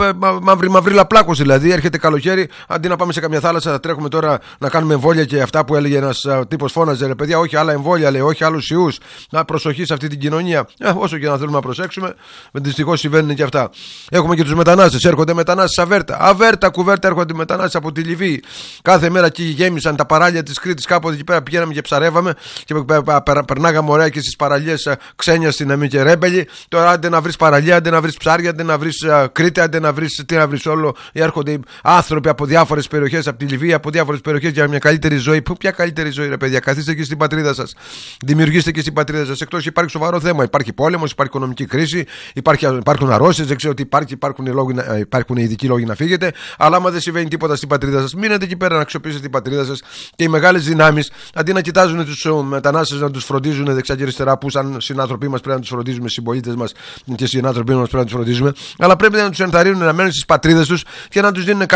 μαυρίλα πλάκωση. Δηλαδή, έρχεται καλοκαίρι, αντί να πάμε σε καμιά θάλασσα, θα τρέχουμε τώρα να κάνουμε εμβόλια και αυτά που έλεγε ένας τύπος, φώναζε ρε παιδιά, όχι άλλα εμβόλια, λέει, όχι άλλους ιούς. Προσοχή σε αυτή την κοινωνία. Όσο και να θέλουμε να προσέξουμε, δυστυχώς συμβαίνουν και αυτά. Έχουμε και τους μετανάστες. Έρχονται μετανάστες αβέρτα κουβέρτα, έρχονται μετανάστες από τη Λιβύη. Κάθε μέρα εκεί γέμισαν τα παράλια της Κρήτης. Κάποτε εκεί πέρα πηγαίναμε και ψαρεύαμε και περνάγαμε ωραία και στις παραλίες ξένια στην Αμή και Ρέμπελη. Τώρα άντε να βρεις παραλία, άντε να βρεις ψάρια, άντε να βρεις Κρήτη, άντε να βρεις τι να βρεις όλο. Έρχονται άνθρωποι από διάφορες περιοχές, από τη Λιβύη, από διάφορες περιοχές για μια καλύτερη ζωή. Ποια καλύτερη ζωή, ρε παιδιά? Καθίστε και στην πατρίδα σας. Δημιουργήστε και στην πατρίδα σας. Εκτός υπάρχει σοβαρό θέμα. Υπάρχει πόλεμος, υπάρχει οικονομική κρίση, υπάρχουν αρρώσεις. Δεν ξέρω τι υπάρχουν ειδικοί λόγοι να φύγετε. Αλλά άμα δεν συμβαίνει τίποτα στην πατρίδα σας, μείνετε εκεί πέρα να αξιοποιήσετε την πατρίδα σας. Και οι μεγάλες δυνάμεις, αντί να κοιτάζουν τους μετανάστες, να τους φροντίζουν δεξιά και αριστερά, που σαν συνάνθρωποι μας πρέπει να τους φροντίζουμε, συμπολίτες μας και συνάνθρωποι μας πρέπει να τους φροντίζουμε, αλλά πρέπει να τους ενθαρρύνουν να μένουν στις πατρίδες τους και να τους δίνουν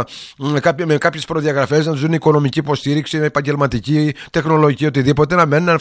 με κάποιες προδιαγραφές, να τους δίνουν οικονομική υποστήριξη, επαγγελματική, τεχνολογική, οτιδήποτε, να μένουν,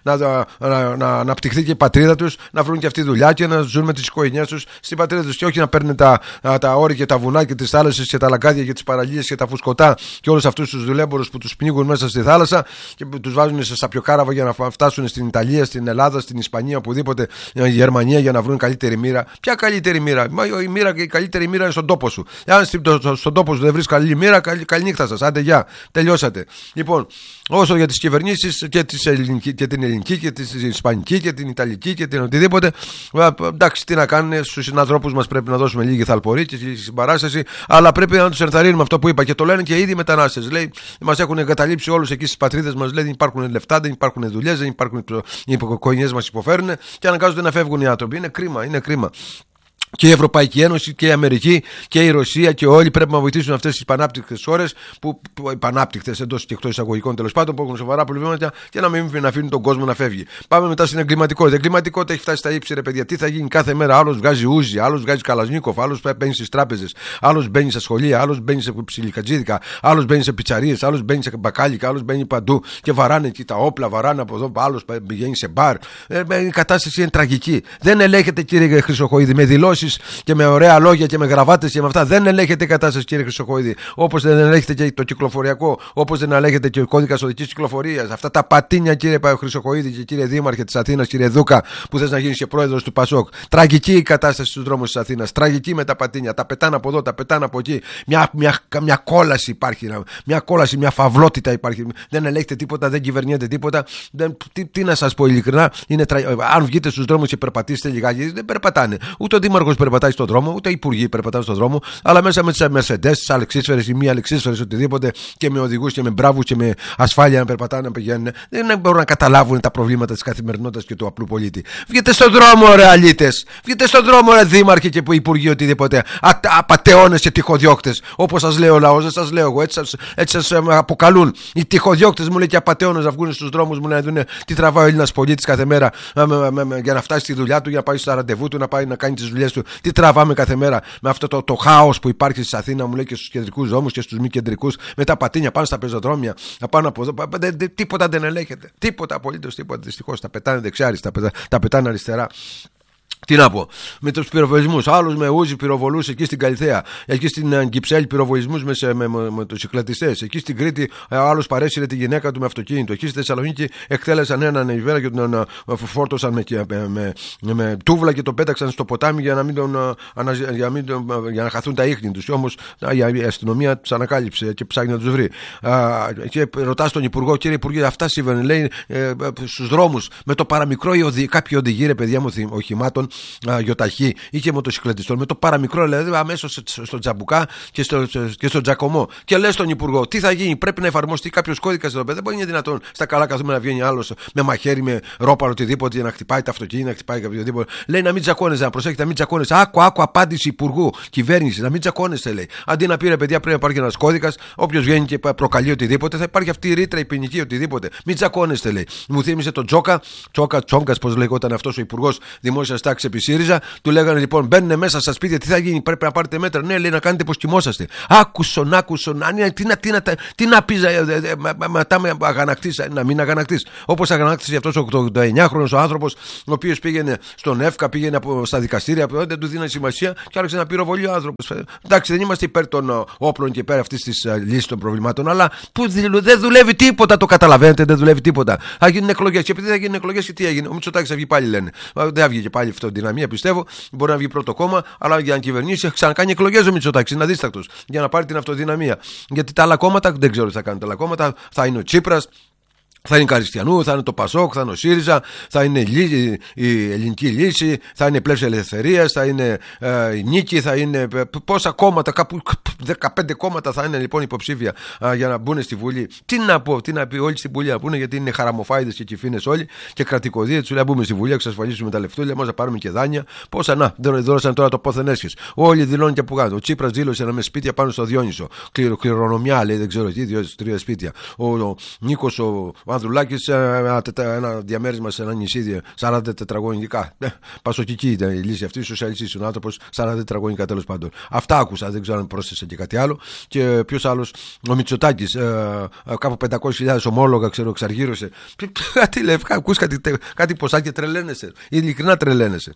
να αναπτυχθεί και η πατρίδα τους, να βρουν και αυτή δουλειά και να ζουν με τις οικογένειές τους στην πατρίδα τους, και όχι να παίρνουν τα όρη και τα βουνά και τις θάλασσες και τα λαγκάδια και τις παραλίες και τα φουσκωτά και όλους αυτούς τους δουλέμπορους που τους πνίγουν μέσα στη θάλασσα και που τους βάζουν σε σαπιοκάραβα για να φτάσουν στην Ιταλία, στην Ελλάδα, στην Ισπανία, οπουδήποτε, Γερμανία, για να βρουν καλύτερη μοίρα. Ποια καλύτερη μοίρα? Η καλύτερη μοίρα είναι στον τόπο σου. Αν στον τόπο σου δεν βρεις καλή μοίρα, καλή νύχτα σας. Άντε, γεια. Τελειώσατε. Λοιπόν, όσο για τις κυβερνήσεις και την ελληνική και την ισπανική και την ιταλική και την οτιδήποτε, εντάξει, τι να κάνουν, στους συνανθρώπους μας πρέπει να δώσουμε λίγη θαλπορή και συμπαράσταση, αλλά πρέπει να τους ενθαρρύνουμε, αυτό που είπα, και το λένε και οι ίδιοι μετανάστες. Λέει, μας έχουν εγκαταλείψει όλους εκεί στις πατρίδες μας, λέει, δεν υπάρχουν λεφτά, δεν υπάρχουν δουλειές, δεν υπάρχουν, οι οικογένειες μας υποφέρουν και αναγκάζονται να φεύγουν οι άνθρωποι. Είναι κρίμα, είναι κρίμα. Και η Ευρωπαϊκή Ένωση και η Αμερική και η Ρωσία και όλοι πρέπει να βοηθήσουν αυτές τις πανάπτυκτες χώρες, πανάπτυκτες εντός και εκτός εισαγωγικών τέλος πάντων, που έχουν σοβαρά προβλήματα, και να μην αφήνουν τον κόσμο να φεύγει. Πάμε μετά στην εγκληματικότητα. Η εγκληματικότητα έχει φτάσει στα ύψη, ρε παιδιά. Τι θα γίνει κάθε μέρα? Άλλος βγάζει ούζι, άλλος βγάζει καλασνίκοφ, άλλος μπαίνει στις τράπεζες, άλλος μπαίνει στα σχολεία, άλλος μπαίνει σε ψιλικατζίδικα, άλλος μπαίνει σε πιτσαρίες, άλλος μπαίνει σε μπακάλικα, άλλος μπαίνει παντού και βαράνε εκεί τα όπλα, βαράνε από εδώ, άλλος πηγαίνει σε μπαρ. Η κατάσταση είναι τραγική. Δεν ελέγχεται, κύριε Χρυσοχοίδη, με δηλώσεις και με ωραία λόγια και με γραβάτες και με αυτά. Δεν ελέγχεται η κατάσταση, κύριε Χρυσοχοίδη. Όπως δεν ελέγχεται και το κυκλοφοριακό, όπως δεν ελέγχεται και ο κώδικας οδικής κυκλοφορίας. Αυτά τα πατίνια, κύριε Χρυσοχοίδη και κύριε Δήμαρχε της Αθήνας, κύριε Δούκα, που θες να γίνεις και πρόεδρος του Πασόκ. Τραγική η κατάσταση στους δρόμους της Αθήνας. Τραγική με τα πατίνια. Τα πετάνε από εδώ, τα πετάνε από εκεί. Μια κόλαση υπάρχει. Μια κόλαση, μια φαυλότητα υπάρχει. Δεν ελέγχεται τίποτα, δεν κυβερνιέται τίποτα. Τι να σας πω ειλικρινά, αν βγείτε στους δρόμους και περπατήσετε λιγάκι, δεν περπατάνε. Ούτε ο Δήμαρχος περπατάει στον δρόμο, ούτε οι υπουργοί περπατάνε στον δρόμο, αλλά μέσα με τις Mercedes, τις αλεξίσφαιρες ή μη αλεξίσφαιρες, οτιδήποτε, και με οδηγούς και με μπράβους και με ασφάλεια να περπατάνε, να πηγαίνουν. Δεν μπορούν να καταλάβουν τα προβλήματα της καθημερινότητας και του απλού πολίτη. Βγείτε στον δρόμο, ρε αλήτες! Βγείτε στον δρόμο, ρε δήμαρχοι και υπουργοί, οτιδήποτε. Απατεώνες και τυχοδιώκτες. Όπως σας λέει ο λαός, δεν σας λέω εγώ, έτσι σας αποκαλούν. Οι τυχοδιώκτες, μου λέει, και απατεώνες να βγουν στους δρόμους μου να δουν τι τραβάει ο Έλληνας πολίτης κάθε μέρα για να φτάσει στη δουλειά του, για να πάει στα ραντεβού του, να πάει να κάνει τις δουλειές του. Τι τραβάμε κάθε μέρα με αυτό το χάος που υπάρχει στην Αθήνα, μου λέει, και στους κεντρικούς δρόμους και στους μη κεντρικούς, με τα πατίνια πάνω στα πεζοδρόμια, πάνω από εδώ. Τίποτα δεν ελέγχεται. Τίποτα, απολύτως τίποτα. Δυστυχώς τα πετάνε δεξιά-αριστερά, τα πετάνε αριστερά. Τι να πω, με τους πυροβολισμούς. Άλλος με ούζι πυροβολούσε εκεί στην Καλυθέα. Εκεί στην Κυψέλη πυροβολισμούς με τους κυκλατιστές. Εκεί στην Κρήτη άλλος παρέσυρε τη γυναίκα του με αυτοκίνητο. Εκεί στη Θεσσαλονίκη εκτέλεσαν έναν Ιβέρα και τον φόρτωσαν με τούβλα και τον πέταξαν στο ποτάμι για να χαθούν τα ίχνη τους. Όμως η αστυνομία τους ανακάλυψε και ψάχνει να τους βρει. Και ρωτάς τον Υπουργό, κύριε Υπουργέ, αυτά συμβαίνουν, λέει, στους δρόμους με το παραμικρό κάποιοι οδηγοί, ρε παιδιά μου, οχημάτων γιοταχή ή και μοτοσυκλετιστών, με το παραμικρό, δηλαδή αμέσως στο τζαμπουκά και στο τζακωμό. Και λες στον Υπουργό, τι θα γίνει, πρέπει να εφαρμοστεί κάποιος κώδικας εδώ πέρα. Δεν μπορεί να είναι δυνατόν στα καλά καθούμε να βγαίνει άλλος με μαχαίρι, με ρόπαλο, οτιδήποτε, για να χτυπάει τα αυτοκίνητα, να χτυπάει οτιδήποτε. Λέει να μην τζακώνεσαι, να προσέχετε, να μην τζακώνεσαι. Άκου απάντηση Υπουργού, κυβέρνηση, να μην τζακώνεσαι, λέει. Αντί να πει, ρε παιδιά, πρέπει να υπάρχει ένας κώδικας, όποιος βγαίνει και προκαλεί οτιδήποτε, θα υπάρχει αυτή η ρήτρα, η ποινική, οτιδήποτε. Μην τζακώνεστε, λέει. Μου θύμισε τον Τσόκας, πώς λεγόταν αυτός ο Υπουργός Δημόσιας Τάξης πέταξε επί ΣΥΡΙΖΑ, του λέγανε λοιπόν μπαίνουν μέσα στα σπίτια, τι θα γίνει, πρέπει να πάρετε μέτρα. Ναι, λέει να κάνετε πως κοιμόσαστε. Άκουσον, τι να πει, μετά με αγανακτήσει, να μην αγανακτήσει. Όπως αγανακτήσει αυτός ο 89χρονος ο άνθρωπος, ο οποίος πήγαινε στον ΕΦΚΑ, πήγαινε στα δικαστήρια, δεν του δίνανε σημασία και άρχισε να πυροβολεί ο άνθρωπος. Εντάξει, δεν είμαστε υπέρ των όπλων και υπέρ αυτής της λύσης των προβλημάτων, αλλά που δεν δουλεύει τίποτα, το καταλαβαίνετε, δεν δουλεύει τίποτα. Θα γίνουν εκλογές. Και επειδή θα γίνουν εκλογές, και τι έγινε, ο Μητσοτάκης θα βγει πάλι, λένε. Δεν θα βγει και πάλι αυτοδυναμία, πιστεύω. Μπορεί να βγει πρώτο κόμμα, αλλά για να κυβερνήσει, θα ξανακάνει εκλογές ο Μητσοτάκης. Είναι αδίστακτος για να πάρει την αυτοδυναμία. Γιατί τα άλλα κόμματα, δεν ξέρω τι θα κάνουν τα άλλα κόμματα, θα είναι ο Τσίπρας. Θα είναι Καριστιανού, θα είναι το Πασόκ, θα είναι ο ΣΥΡΙΖΑ, θα είναι η Ελληνική Λύση, θα είναι η Πλεύση Ελευθερίας, θα είναι η Νίκη, θα είναι πόσα κόμματα, κάπου 15 κόμματα θα είναι λοιπόν υποψήφια για να μπουν στη Βουλή. Τι να πει όλοι στη Βουλή να πούνε, γιατί είναι χαραμοφάιδες και κυφίνες όλοι και κρατικοδίες. Του λέει μπούμε στη Βουλή, εξασφαλίσουμε τα λεφτούλια μας, να πάρουμε και δάνεια. Πόσα να, δώσαν τώρα το πόθεν έσχες. Όλοι δηλώνουν και από κάτω. Ο Τσίπρας δήλωσε να με σπίτια πάνω στο Διόνυσο. Κληρονομιά λέει, δεν ξέρω τι, 2-3 σπίτια. Ο Νίκος ο Ανδρουλάκης ένα διαμέρισμα σε ένα νησί 40 τετραγωνικά. Πασοκική ήταν η λύση αυτή, σοσιαλιστής ο άνθρωπος, 40 τετραγωνικά τέλος πάντων. Αυτά άκουσα, δεν ξέρω αν πρόσθεσε και κάτι άλλο. Και ποιος άλλος, ο Μητσοτάκης, κάπου 500.000 ομόλογα, ξέρω, εξαργύρωσε. Κάτι λέει, ακούς κάτι ποσά και τρελαίνεσαι. Ειλικρινά τρελαίνεσαι.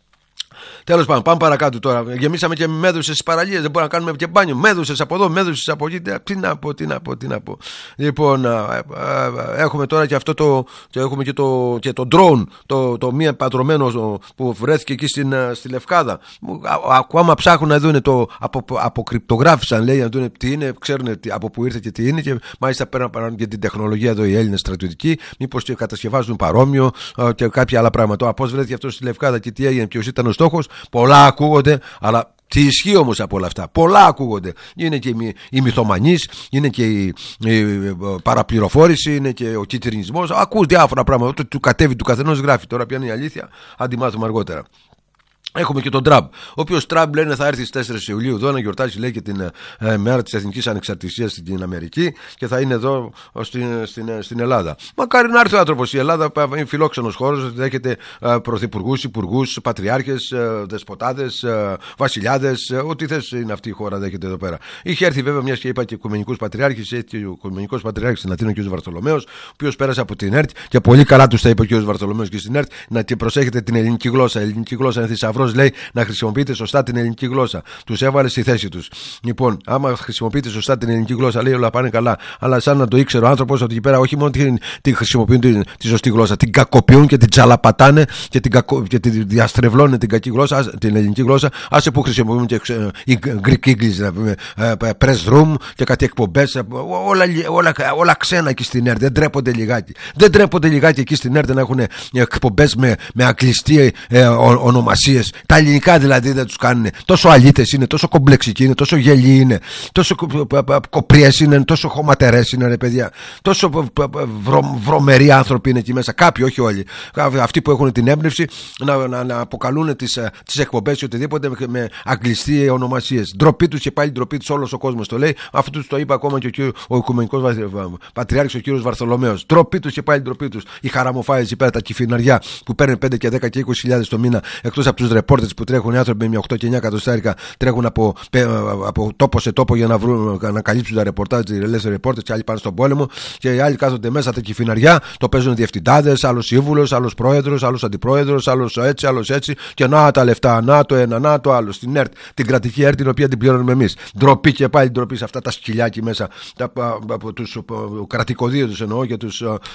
Τέλος πάντων, πάμε παρακάτω τώρα. Γεμίσαμε και μέδουσες στις παραλίες. Δεν μπορούμε να κάνουμε και μπάνιο. Μέδουσες από εδώ, μέδουσες από εκεί. Τι να πω. Λοιπόν, έχουμε τώρα και αυτό έχουμε και το drone, το μία πατρωμένο που βρέθηκε εκεί στη Λευκάδα. Ακόμα ψάχνουν να δουν αποκρυπτογράφησαν, λέει, να δουν τι είναι, ξέρουν από πού ήρθε και τι είναι. Και μάλιστα πέραν και την τεχνολογία εδώ οι Έλληνες στρατιωτικοί. Μήπως και κατασκευάζουν παρόμοιο και κάποια άλλα πράγματα. Πώς βρέθηκε αυτό στη Λευκάδα και τι έγινε, ποιος ήταν ο στόχος. Πολλά ακούγονται, αλλά τι ισχύει όμως από όλα αυτά. Πολλά ακούγονται. Είναι και η μυθομανής, είναι και η παραπληροφόρηση, είναι και ο κιτρινισμός. Ακούς διάφορα πράγματα. Του κατέβει του καθενός γράφει. Τώρα πια είναι η αλήθεια. Αντιμάθουμε αργότερα. Έχουμε και τον Τραμπ, ο οποίος Τραμπ λένε θα έρθει στις 4 Ιουλίου εδώ να γιορτάσει, λέει, και την μέρα της Εθνικής Ανεξαρτησίας στην Αμερική και θα είναι εδώ στην Ελλάδα. Μακάρι να έρθει ο άνθρωπος. Η Ελλάδα είναι φιλόξενος χώρος, δέχεται πρωθυπουργούς, υπουργούς, πατριάρχες, δεσποτάδες, βασιλιάδες, ό,τι θες είναι αυτή η χώρα, δέχεται εδώ πέρα. Είχε έρθει βέβαια, μιας και είπα, και οικουμενικούς πατριάρχης, ο οικουμενικός πατριάρχης στην Αθήνα, ο κ. Βαρθολομέος, ο οποίος πέρασε από την ΕΡΤ και πολύ καλά τους τα είπε ο κ. Βαρθολομέος και στην ΕΡΤ, να προσέχετε την ελληνική γλώσσα. Η ελληνική γλώσσα είναι θησαυρός, λέει, να χρησιμοποιείτε σωστά την ελληνική γλώσσα. Τους έβαλε στη θέση τους. Λοιπόν, άμα χρησιμοποιείτε σωστά την ελληνική γλώσσα, λέει, όλα πάνε καλά. Αλλά σαν να το ήξερε ο άνθρωπος ότι εκεί πέρα όχι μόνο την χρησιμοποιούν τη σωστή γλώσσα, την κακοποιούν και την τσαλαπατάνε και τη διαστρεβλώνουν την κακή γλώσσα, την ελληνική γλώσσα. Άσε που χρησιμοποιούν και Greek English, να πούμε, press room και κάτι εκπομπές. Όλα ξένα εκεί στην ΕΡΤ. Δεν τρέπονται λιγάκι. Δεν τρέπονται λιγάκι εκεί στην ΕΡΤ να έχουν εκπομπές με αγγλιστή ονομασίες. Τα ελληνικά δηλαδή δεν τους κάνουν. Τόσο αλήτες είναι, τόσο κομπλεξικοί είναι, τόσο γελοί είναι, τόσο κοπριές είναι, τόσο χωματερές είναι, ρε παιδιά. Τόσο βρωμεροί άνθρωποι είναι εκεί μέσα. Κάποιοι, όχι όλοι. Αυτοί που έχουν την έμπνευση να αποκαλούν τις εκπομπές ή οτιδήποτε με αγγλιστή ονομασίες. Ντροπή τους και πάλι ντροπή τους, όλος ο κόσμος το λέει. Αυτό τους το είπε ακόμα και ο Οικουμενικός Πατριάρχης, ο κύριος Βαρθολομέος. Ντροπή τους και πάλι ντροπή τους. Οι χαραμοφάες υπέρα, τα κυφιναριά που παίρνουν 5 και 10 και 20.000 το μήνα. Εκτός από τους ρεπόρτες που τρέχουν οι άνθρωποι με 8 και 9 εκατοστάρικα, τρέχουν από τόπο σε τόπο για να καλύψουν τα ρεπορτάζ, τις ρελές ρεπόρτες, και άλλοι πάνε στον πόλεμο και οι άλλοι κάθονται μέσα τα κυφιναριά, το παίζουν διευθυντάδες, άλλος σύμβουλος, άλλος πρόεδρος, άλλος αντιπρόεδρος, άλλος έτσι και να τα λεφτά, να το ένα, να το άλλο. Στην ΕΡΤ, την κρατική ΕΡΤ, την οποία την πληρώνουμε εμείς. Ντροπή και πάλι ντροπή σε αυτά τα σκυλιάκι μέσα, από τους κρατικοδίες τους εννοώ, και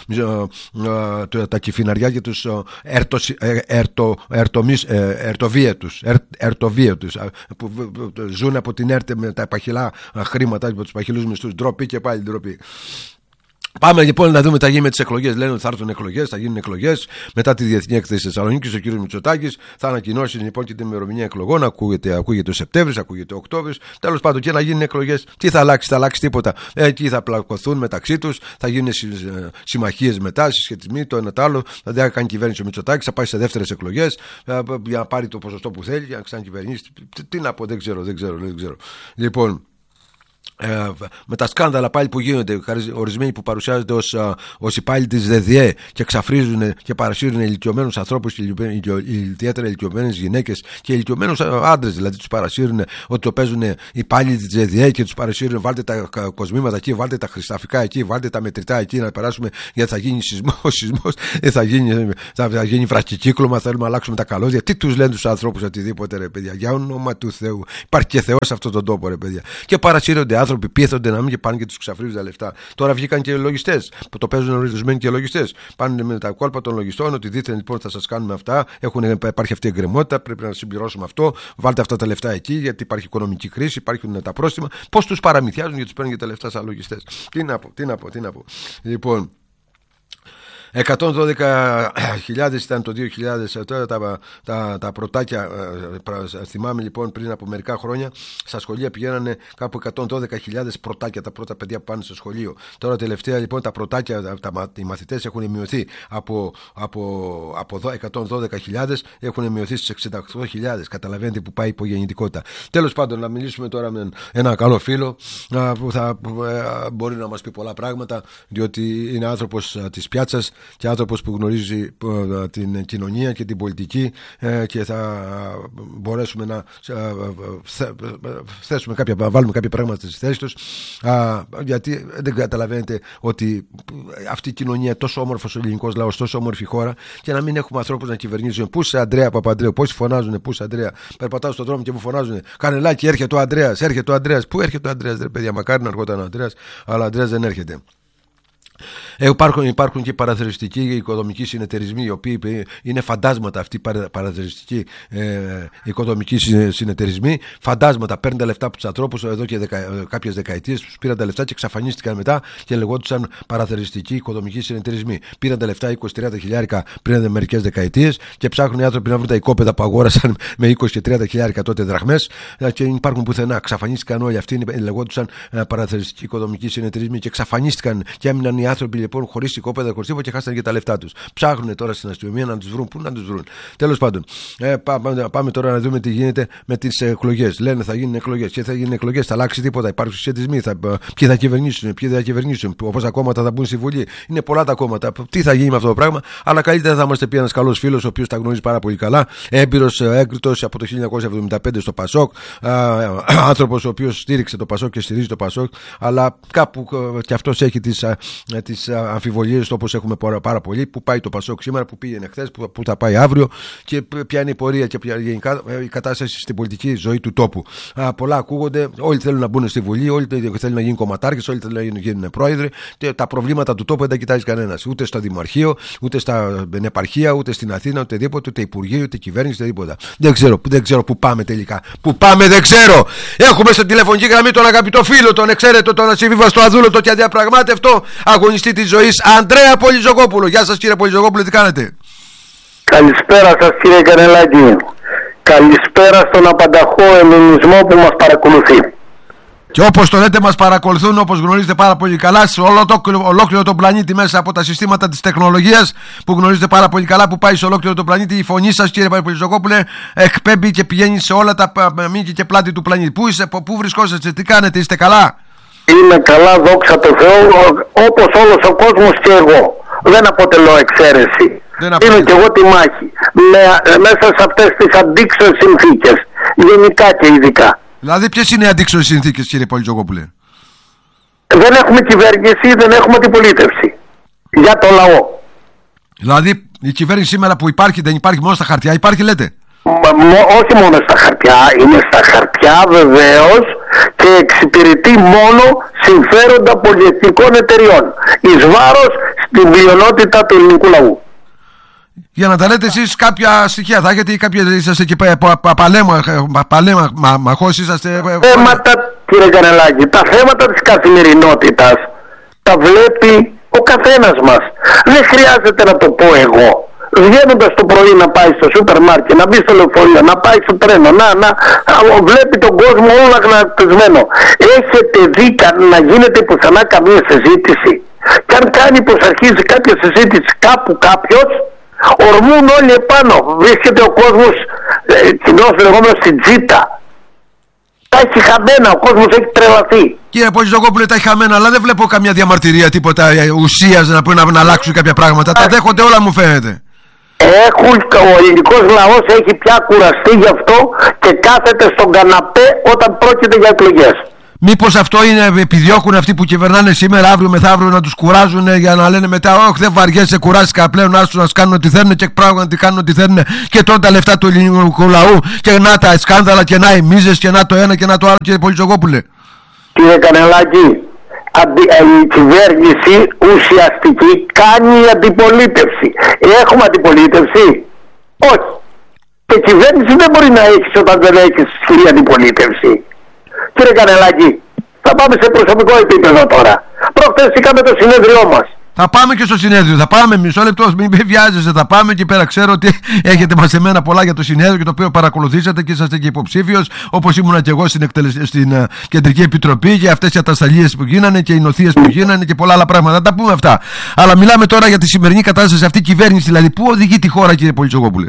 τα κυφιναριά και τους ερτοβίαιτους που ζουν από την ΕΡΤ με τα παχυλά χρήματα, από τους παχυλούς μισθούς. Ντροπή και πάλι ντροπή. Πάμε λοιπόν να δούμε τι θα γίνει με τις εκλογές. Λένε ότι θα έρθουν εκλογές, θα γίνουν εκλογές μετά τη Διεθνή Έκθεση της Θεσσαλονίκης. Ο κ. Μητσοτάκης θα ανακοινώσει λοιπόν και την ημερομηνία εκλογών. Ακούγεται ο Σεπτέμβρης, ακούγεται ο Οκτώβρης. Τέλος πάντων, και να γίνουν εκλογές. Τι θα αλλάξει, θα αλλάξει τίποτα. Εκεί θα πλακωθούν μεταξύ τους, θα γίνουν συμμαχίες μετά, συσχετισμοί, το ένα το άλλο. Δηλαδή, θα κάνει κυβέρνηση ο Μητσοτάκης, θα πάει σε δεύτερες εκλογές για να πάρει το ποσοστό που θέλει, για να ξανακυβερνήσει. Τι να πω, δεν ξέρω. Λοιπόν. με τα σκάνδαλα πάλι που γίνονται, ορισμένοι που παρουσιάζονται ως υπάλληλοι της ΔΔΕ και εξαφρίζουν και παρασύρουν ηλικιωμένους ανθρώπους και ιδιαίτερα ηλικιωμένες γυναίκες και ηλικιωμένους άντρες, δηλαδή τους παρασύρουν ότι το παίζουν υπάλληλοι της ΔΔΕ και τους παρασύρουν, βάλτε τα κοσμήματα εκεί, βάλτε τα χρυσταφικά εκεί, βάλτε τα μετρητά εκεί να περάσουμε, γιατί θα γίνει σεισμός, θα γίνει βραχικύκλωμα, θέλουμε να αλλάξουμε τα καλώδια. Τι τους λένε τους ανθρώπους οτιδήποτε, ρε παιδιά, για όνομα του Θεού? Υπάρχει και Θεός σε αυτόν τον τόπο, ρε παιδιά. Και παρασύρονται άνθρωποι, πείθονται να μην και πάνε και τους ξαφρίζουν τα λεφτά. Τώρα βγήκαν και λογιστές που το παίζουν ορισμένοι και λογιστές. Πάνε με τα κόλπα των λογιστών ότι δείτε λοιπόν θα σας κάνουμε αυτά. Υπάρχει αυτή η εγκρεμότητα, πρέπει να συμπληρώσουμε αυτό. Βάλτε αυτά τα λεφτά εκεί, γιατί υπάρχει οικονομική κρίση, υπάρχουν τα πρόστιμα. Πώς τους παραμυθιάζουν γιατί τους παίρνουν και τα λεφτά σαν λογιστές. Τι να πω. Λοιπόν. 112.000 ήταν το 2000 τώρα τα πρωτάκια. Θυμάμαι λοιπόν πριν από μερικά χρόνια στα σχολεία πηγαίνανε κάπου 112.000 πρωτάκια, τα πρώτα παιδιά που πάνε στο σχολείο. Τώρα τελευταία λοιπόν τα πρωτάκια, οι μαθητές έχουν μειωθεί από 112.000 έχουν μειωθεί στις 68.000. Καταλαβαίνετε που πάει η υπογεννητικότητα. Τέλος πάντων, να μιλήσουμε τώρα με ένα καλό φίλο που θα μπορεί να μας πει πολλά πράγματα, διότι είναι άνθρωπος της πιάτσας και άνθρωπος που γνωρίζει την κοινωνία και την πολιτική και θα μπορέσουμε να βάλουμε κάποια πράγματα στις θέσεις τους, γιατί δεν καταλαβαίνετε ότι αυτή η κοινωνία, τόσο όμορφος ο ελληνικός λαός, τόσο όμορφη χώρα, και να μην έχουμε ανθρώπους να κυβερνήσουν. Πού είσαι Ανδρέα Παπανδρέου? Πόσοι φωνάζουν πού είσαι Ανδρέα? Περπατάω στον δρόμο και μου φωνάζουν Κανελάκι, έρχεται ο Ανδρέας, έρχεται ο Ανδρέας. Πού έρχεται ο Ανδρέας, ρε παιδιά? Μακάρι να ερχόταν ο Ανδρέας, αλλά ο Ανδρέας δεν έρχεται. Υπάρχουν και παραθεριστικοί οικοδομικοί συνεταιρισμοί, οι οποίοι είναι φαντάσματα αυτοί οι παραθεριστικοί οικοδομικοί συνεταιρισμοί. Φαντάσματα, παίρνουν τα λεφτά από τους ανθρώπους εδώ και κάποιες δεκαετίες, τους πήραν τα λεφτά και εξαφανίστηκαν μετά και λεγόντουσαν παραθεριστικοί οικοδομικοί συνεταιρισμοί. Πήραν τα λεφτά 20-30 χιλιάρικα πριν μερικές δεκαετίες και ψάχνουν οι άνθρωποι να βρουν τα οικόπεδα που αγόρασαν με 20 και 30 χιλιάρικα τότε δραχμές και δεν υπάρχουν πουθενά. Εξαφανίστηκαν όλοι αυτοί, λεγόντουσαν παραθεριστικοί οικοδομικοί συνεταιρισμοί και εξαφανίστηκαν και έμειναν οι άνθρωποι λοιπόν χωρίς οικόπεδα, χωρίς τίποτα και χάσανε και τα λεφτά τους. Ψάχνουν τώρα στην αστυνομία να τους βρουν. Πού να τους βρουν? Τέλος πάντων, πάμε τώρα να δούμε τι γίνεται με τις εκλογές. Λένε θα γίνουν εκλογές. Και θα γίνουν εκλογές, θα αλλάξει τίποτα? Υπάρχουν συσχετισμοί. Ποιοι θα κυβερνήσουν, ποιοι δεν θα κυβερνήσουν, πόσα κόμματα θα μπουν στη Βουλή. Είναι πολλά τα κόμματα. Τι θα γίνει με αυτό το πράγμα? Αλλά καλύτερα θα είμαστε πει ένας καλός φίλος, ο οποίος τα γνωρίζει πάρα πολύ καλά. Έμπειρος, έγκριτος από το 1975 στο Πασόκ. Άνθρωπος ο οποίος στήριξε το Πασόκ και στηρίζει το Πασόκ. Αλλά κάπου και αυτός έχει τις αμφιβολίες, όπως έχουμε πάρα πολύ. Πού πάει το Πασόκ σήμερα, πού πήγαινε χθες, πού θα πάει αύριο και ποια είναι η πορεία και ποια γενικά η κατάσταση στην πολιτική ζωή του τόπου. Πολλά ακούγονται, όλοι θέλουν να μπουν στη Βουλή, όλοι θέλουν να γίνουν κομματάρχες, όλοι θέλουν να γίνουν πρόεδροι. Τα προβλήματα του τόπου δεν τα κοιτάζει κανένας. Ούτε στο Δημαρχείο, ούτε στην επαρχία, ούτε στην Αθήνα, οτιδήποτε, ούτε Υπουργείο, ούτε κυβέρνηση, ούτε τίποτα. Δεν ξέρω πού πάμε τελικά. Πού πάμε δεν ξέρω. Έχουμε στην τηλεφωνική γραμμή τον αγαπητό φίλο, τον εξαίρετο, τον ασυμβίβαστο αδούλωτο και αδιαπραγμάτευτο αγωνιστή της ζωής, Ανδρέα Πολυζωγόπουλο. Γεια σας κύριε Πολυζωγόπουλο, τι κάνετε? Καλησπέρα σας κύριε Κανελάκη. Καλησπέρα στον απανταχό ελληνισμό που μας παρακολουθεί. Και όπως το λέτε, μας παρακολουθούν, όπως γνωρίζετε πάρα πολύ καλά, σε ολόκληρο τον πλανήτη μέσα από τα συστήματα της τεχνολογίας που γνωρίζετε πάρα πολύ καλά, που πάει σε ολόκληρο τον πλανήτη. Η φωνή σας κύριε Πολυζωγόπουλε εκπέμπει και πηγαίνει σε όλα τα μήκη και πλάτη του πλανήτη. Πού βρισκόσαστε, τι κάνετε, είστε καλά? Είμαι καλά, δόξα τω Θεώ, όπως όλος ο κόσμος και εγώ. Δεν αποτελώ εξαίρεση. Είμαι και εγώ τη μάχη. Μέσα σε αυτές τις αντίξωες συνθήκες, γενικά και ειδικά. Δηλαδή ποιες είναι οι αντίξωες συνθήκες κύριε Πολυζωγόπουλε? Δεν έχουμε κυβέρνηση, δεν έχουμε αντιπολίτευση για το λαό. Δηλαδή η κυβέρνηση σήμερα που υπάρχει δεν υπάρχει, μόνο στα χαρτιά υπάρχει λέτε? Όχι μόνο στα χαρτιά, είναι στα χαρτιά βεβαίως και εξυπηρετεί μόνο συμφέροντα πολυεθνικών εταιριών εις βάρος στην πλειονότητα του ελληνικού λαού. Για να τα λέτε εσείς κάποια στοιχεία θα έχετε ή κάποια είσαστε και παλέμαχος, είσαστε... Θέματα κύριε Κανελάκη, τα θέματα της καθημερινότητας τα βλέπει ο καθένας μας. Δεν χρειάζεται να το πω εγώ. Βγαίνοντας το πρωί να πάει στο σούπερ μάρκετ, να μπει στο λεωφορείο, να πάει στο τρένο, βλέπει τον κόσμο όλο αγανακτισμένο. Έχετε δει να γίνεται πουθενά καμία συζήτηση? Και αν κάνει πως αρχίζει κάποια συζήτηση κάπου κάποιος, ορμούν όλοι επάνω. Βρίσκεται ο κόσμος κοινός λεγόμενος στην τζίτα. Τα έχει χαμένα, ο κόσμος έχει τρελαθεί. Κύριε Πολυζογόπουλε, τα έχει χαμένα, αλλά δεν βλέπω καμιά διαμαρτυρία, τίποτα ουσίας να αλλάξουν κάποια πράγματα. Τα δέχονται όλα, μου φαίνεται. Ο ελληνικός λαός έχει πια κουραστεί γι' αυτό και κάθεται στον καναπέ όταν πρόκειται για εκλογές. Μήπως αυτό είναι, επιδιώκουν αυτοί που κυβερνάνε σήμερα, αύριο μεθαύριο, να τους κουράζουν για να λένε μετά, όχι, δεν βαριέσαι, κουράστηκα πλέον, άστο να κάνουν ό,τι θέλουν, και πράγματι κάνουν ό,τι θέλουν και τρώνε τα λεφτά του ελληνικού λαού και να τα σκάνδαλα και να οι μίζες και να το ένα και να το άλλο, κύριε Πολυζογόπουλε. Κύριε Κανελάκη, η κυβέρνηση ουσιαστική κάνει αντιπολίτευση. Έχουμε αντιπολίτευση? Όχι. Και κυβέρνηση δεν μπορεί να έχει όταν δεν έχει ισχυρή αντιπολίτευση. Κύριε Κανελάκη, θα πάμε σε προσωπικό επίπεδο τώρα. Προχτές είχαμε το συνέδριό μας. Θα πάμε και στο συνέδριο, θα πάμε, μισό λεπτό, μην βιάζεσαι, θα πάμε εκεί πέρα. Ξέρω ότι έχετε μαζεμένα πολλά για το συνέδριο και το οποίο παρακολουθήσατε και είσαστε και υποψήφιος, όπως ήμουνα και εγώ στην Κεντρική Επιτροπή, για αυτές οι ατασταλίες που γίνανε και οι νοθείες που γίνανε και πολλά άλλα πράγματα. Θα τα πούμε αυτά. Αλλά μιλάμε τώρα για τη σημερινή κατάσταση, αυτή η κυβέρνηση, δηλαδή πού οδηγεί τη χώρα, κύριε Πολυζογόπουλε?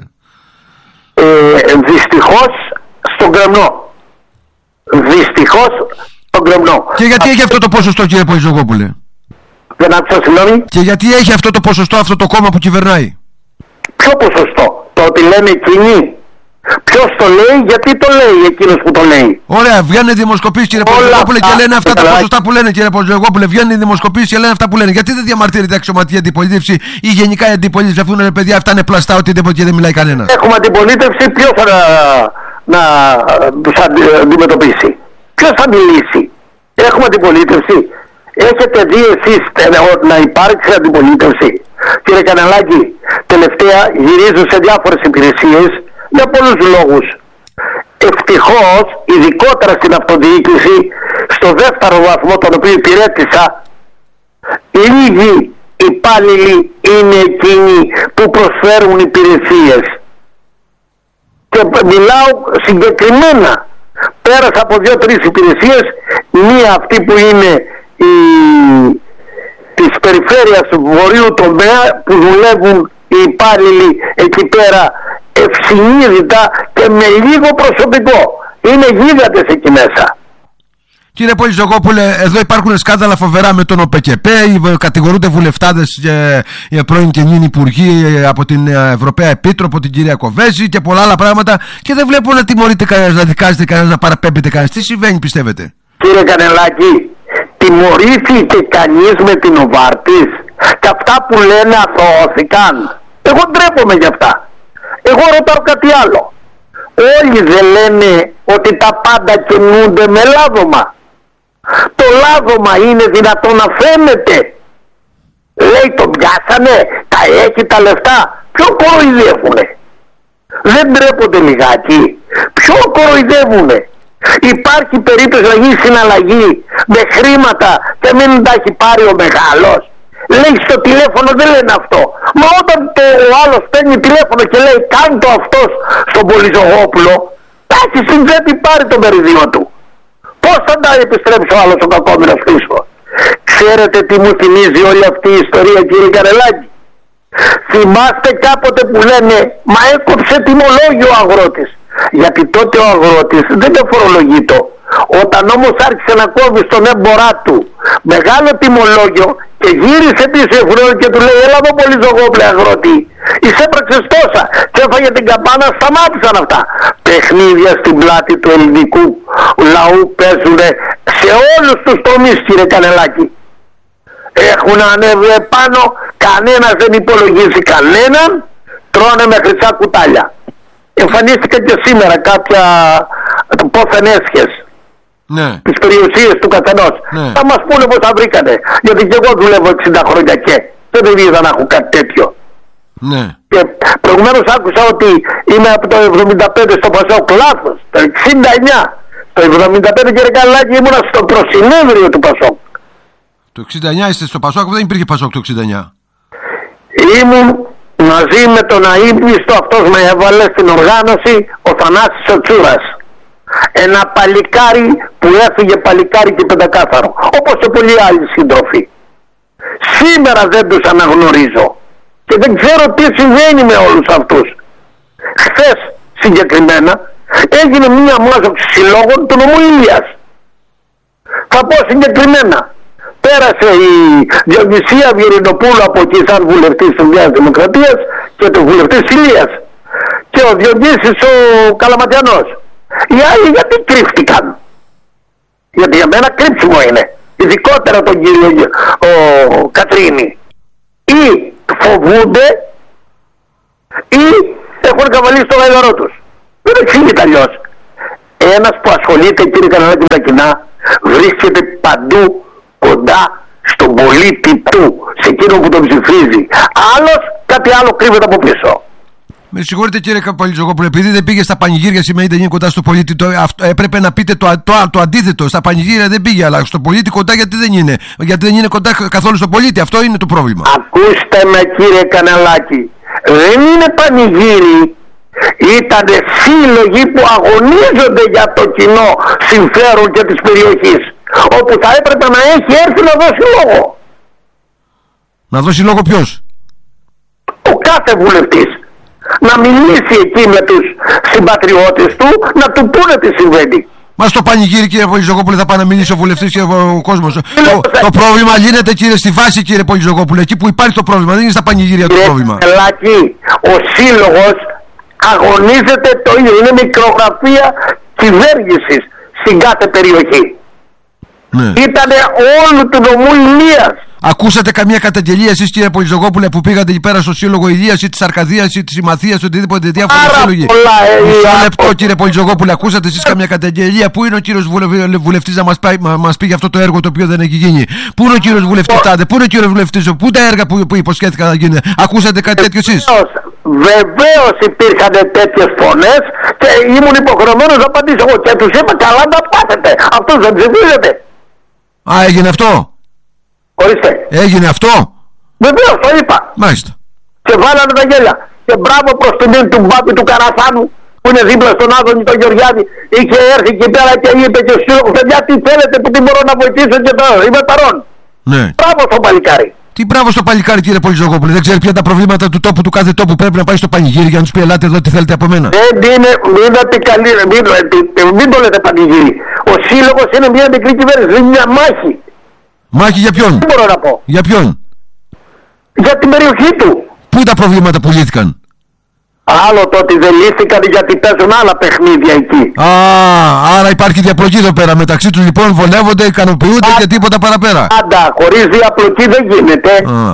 Δυστυχώς στον γκρεμνό. Δυστυχώς στον γκρεμνό. Και γιατί έχει αυτό το ποσοστό, κύριε Πολυζογόπουλε? Δεν άκουσα, συγγνώμη. Και γιατί έχει αυτό το ποσοστό αυτό το κόμμα που κυβερνάει? Ποιο ποσοστό? Το ότι λένε εκείνοι. Ποιος το λέει, γιατί το λέει εκείνος που το λέει? Ωραία, βγαίνουν δημοσκοπήσεις, κύριε Πολυζογόπουλε, και λένε αυτά τα ποσοστά που λένε, κύριε Πολυζογόπουλε. Βγαίνουν δημοσκοπήσεις και λένε αυτά που λένε. Γιατί δεν διαμαρτύρεται η αξιωματική αντιπολίτευση ή γενικά η αντιπολίτευση, αφού είναι παιδιά, αυτά είναι πλαστά, οτιδήποτε και δεν μιλάει κανένα? Έχουμε αντιπολίτευση, ποιος θα να τους αντιμετωπίσει? Ποιος θα μιλήσει? Έχουμε αντιπολίτευση. Έχετε δει εσείς να υπάρξει αντιπολίτευση? Κύριε Κανελάκη, τελευταία γυρίζω σε διάφορες υπηρεσίες για πολλούς λόγους. Ευτυχώς, ειδικότερα στην αυτοδιοίκηση, στο δεύτερο βαθμό τον οποίο υπηρέτησα, λίγοι υπάλληλοι είναι εκείνοι που προσφέρουν υπηρεσίες. Και μιλάω συγκεκριμένα. Πέρασα από 2-3 υπηρεσίες, μία αυτή που είναι της περιφέρειας του βορείου τομέα, που δουλεύουν οι υπάλληλοι εκεί πέρα ευσυνείδητα και με λίγο προσωπικό. Είναι γίγαντες εκεί μέσα. Κύριε Πολυζογόπουλε, εδώ υπάρχουν σκάνδαλα φοβερά με τον ΟΠΚΠ, κατηγορούνται βουλευτάδες και πρώην και νυν υπουργοί από την Ευρωπαία Επίτροπο, την κυρία Κοβέζη και πολλά άλλα πράγματα, και δεν βλέπω να τιμωρείται κανένας, να δικάζεται κανένας, να παραπέμπεται κανένας. Τι συμβαίνει, πιστεύετε? Κύριε Κανελάκη, τιμωρήθηκε κανείς με την Οβάρτης? Και αυτά που λένε αθωώθηκαν? Εγώ ντρέπομαι γι' αυτά. Εγώ ρωτάω κάτι άλλο. Όλοι δεν λένε ότι τα πάντα κινούνται με λάδωμα? Το λάδωμα είναι δυνατόν να φαίνεται? Λέει τον πιάσανε, τα έχει τα λεφτά. Ποιο κοροϊδεύουνε? Δεν ντρέπονται λιγάκι? Ποιο κοροϊδεύουνε? Υπάρχει περίπτωση να γίνει συναλλαγή με χρήματα και μην τα έχει πάρει ο μεγάλος? Λέει στο τηλέφωνο, δεν λένε αυτό. Μα όταν ο άλλος παίρνει τηλέφωνο και λέει κάνει το αυτός στον Πολυζογόπουλο, θα έχει συνδέτη, πάρει το μεριδίο του. Πώς θα τα επιστρέψει ο άλλος ο κακόμενος πίσω? Ξέρετε τι μου θυμίζει όλη αυτή η ιστορία, κύριε Κανελάκη? Θυμάστε κάποτε που λένε μα έκοψε τιμολόγιο ο αγρότης? Γιατί τότε ο αγρότης δεν το φορολογείτο. Όταν όμως άρχισε να κόβει στον έμπορά του μεγάλο τιμολόγιο και γύρισε πίσω η Φρόνη και του λέει έλα εδώ Πολυζογόπουλε αγρότη, εισέπραξες τόσα, και έφαγε την καμπάνα, σταμάτησαν αυτά. Παιχνίδια στην πλάτη του ελληνικού λαού παίζουν σε όλους τους τομείς, κύριε Κανελάκη. Έχουν ανέβει επάνω, κανένας δεν υπολογίζει κανέναν, τρώνε με χρυσά κουτάλια. Εμφανίστηκε και σήμερα κάποια πόθεν έσχες, ναι, τις περιουσίες του καθενός. Ναι. Θα μας πούνε πως τα βρήκανε. Γιατί και εγώ δουλεύω 60 χρόνια και δεν είδα να έχω κάτι τέτοιο. Ναι. Και προηγουμένως άκουσα ότι είμαι από το 75 στο Πασόκ. Λάθος. Το 69. Το 75, κύριε Καλάκη, ήμουνα στο προσυνέδριο του Πασόκ. Το 69 είστε στο Πασόκ? Δεν υπήρχε Πασόκ το 69. Ήμουν μαζί με τον αείμνηστο, αυτός με έβαλε στην οργάνωση, ο Θανάσης ο Τσούρας. Ένα παλικάρι που έφυγε παλικάρι και πεντακάθαρο, όπως και πολλοί άλλοι σύντροφοι. Σήμερα δεν τους αναγνωρίζω και δεν ξέρω τι συμβαίνει με όλους αυτούς. Χθες συγκεκριμένα, έγινε μια μάζοξη συλλόγων του νομού Ηλίας. Θα πω συγκεκριμένα. Πέρασε η Διονυσία Βιερινοπούλου από εκεί σαν βουλευτής της Νέας Δημοκρατίας και του βουλευτής Ηλίας. Και ο Διονύσης ο Καλαματιανός. Οι άλλοι γιατί κρύφτηκαν? Γιατί για μένα κρύψιμο είναι. Ειδικότερα τον κύριο Κατρίνη. Ή φοβούνται ή έχουν καβαλήσει το γαϊδαρό τους. Δεν εξηγείται αλλιώς. Ένας που ασχολείται, κύριε Κανελάκη, με τα κοινά βρίσκεται παντού κοντά στον πολίτη του, σε εκείνο που τον ψηφίζει. Άλλος κάτι άλλο κρύβεται από πίσω. Με συγχωρείτε κύριε Πολυτζογόπουλε, επειδή δεν πήγε στα πανηγύρια σήμερα, δεν είναι κοντά στο πολίτη, έπρεπε να πείτε το αντίθετο. Στα πανηγύρια δεν πήγε, αλλά στο πολίτη κοντά γιατί δεν είναι? Γιατί δεν είναι κοντά καθόλου στο πολίτη, αυτό είναι το πρόβλημα. Ακούστε με κύριε Κανελάκη, δεν είναι πανηγύρι. Ήταν σύλλογοι που αγωνίζονται για το κοινό συμφέρον και της περιοχής, όπου θα έπρεπε να έχει έρθει να δώσει λόγο. Να δώσει λόγο ποιος? Ο κάθε βουλευτής. Να μιλήσει εκεί με τους συμπατριώτες του, να του πούνε τι συμβαίνει. Μα στο πανηγύρι, κύριε Πολυτζογόπουλε, θα πάει να μιλήσει ο βουλευτής και ο κόσμος. Το πρόβλημα λύνεται, κύριε, στη βάση, κύριε Πολυτζογόπουλε, εκεί που υπάρχει το πρόβλημα. Δεν είναι στα πανηγύρια το πρόβλημα. Ελάκη, ο σύλλογος αγωνίζεται το ίδιο. Είναι μικρογραφία κυβέρνησης στην κάθε περιοχή. Ναι. Ήτανε όλου του νομού Ηλίας. Ακούσατε καμία καταγγελία εσείς, κύριε Πολυτζογόπουλε, που πήγατε εκεί πέρα στο σύλλογο Ηλίας ή της Αρκαδίας ή της Συμμαθίας, οτιδήποτε διάφορα σύλλογοι? Μισό λεπτό, κύριε Πολυτζογόπουλε, ακούσατε εσείς καμία καταγγελία? Πού είναι ο κύριος βουλευτής να μας πει για αυτό το έργο το οποίο δεν έχει γίνει? Πού είναι ο κύριος βουλευτής τάδε? Πού είναι ο κύριος βουλευτής? Πού τα έργα που υποσχέθηκαν να γίνουν? Ακούσατε κάτι τέτοιο εσείς? Βεβαίως υπήρχαν τέτοιες φωνές και ήμουν υποχρεωμένος να απαντήσω εγώ και τους είπα καλά να πάθετε. Αυτός δεν ψηφίζεται. Α, έγινε αυτό? Ορίστε. Έγινε αυτό? Βεβαίως, το είπα. Μάλιστα. Και βάλανε τα γέλια. Και μπράβο προς την του Μπάπη του Καραθάνου που είναι δίπλα στον Άδωνη τον Γεωργιάδη. Είχε έρθει εκεί πέρα και είπε και ο σύλλογος, παιδιά τι θέλετε, που τι μπορώ να βοηθήσω και τώρα. Είμαι παρόν. Ναι. Μπράβο στο παλικάρι. Τι μπράβο στο παλικάρι, κύριε Πολυτζογόπουλε? Δεν ξέρει ποια είναι τα προβλήματα του τόπου, του κάθε τόπου. Πρέπει να πάει στο πανηγύρι για να του πει: ελάτε εδώ, τι θέλετε από μένα. Δεν είναι, μην το λέτε πανηγύρι. Ο σύλλογος είναι μια μικρή κυβέρνηση, είναι μια μάχη. Μάχη για ποιον? Τι μπορώ να πω? Για ποιον? Για την περιοχή του. Πού τα προβλήματα που λύθηκαν? Άλλο το ότι δεν λύθηκαν γιατί παίζουν άλλα παιχνίδια εκεί. Άρα υπάρχει διαπλοκή εδώ πέρα. Μεταξύ τους λοιπόν βολεύονται, ικανοποιούνται και τίποτα παραπέρα. Πάντα, χωρίς διαπλοκή δεν γίνεται.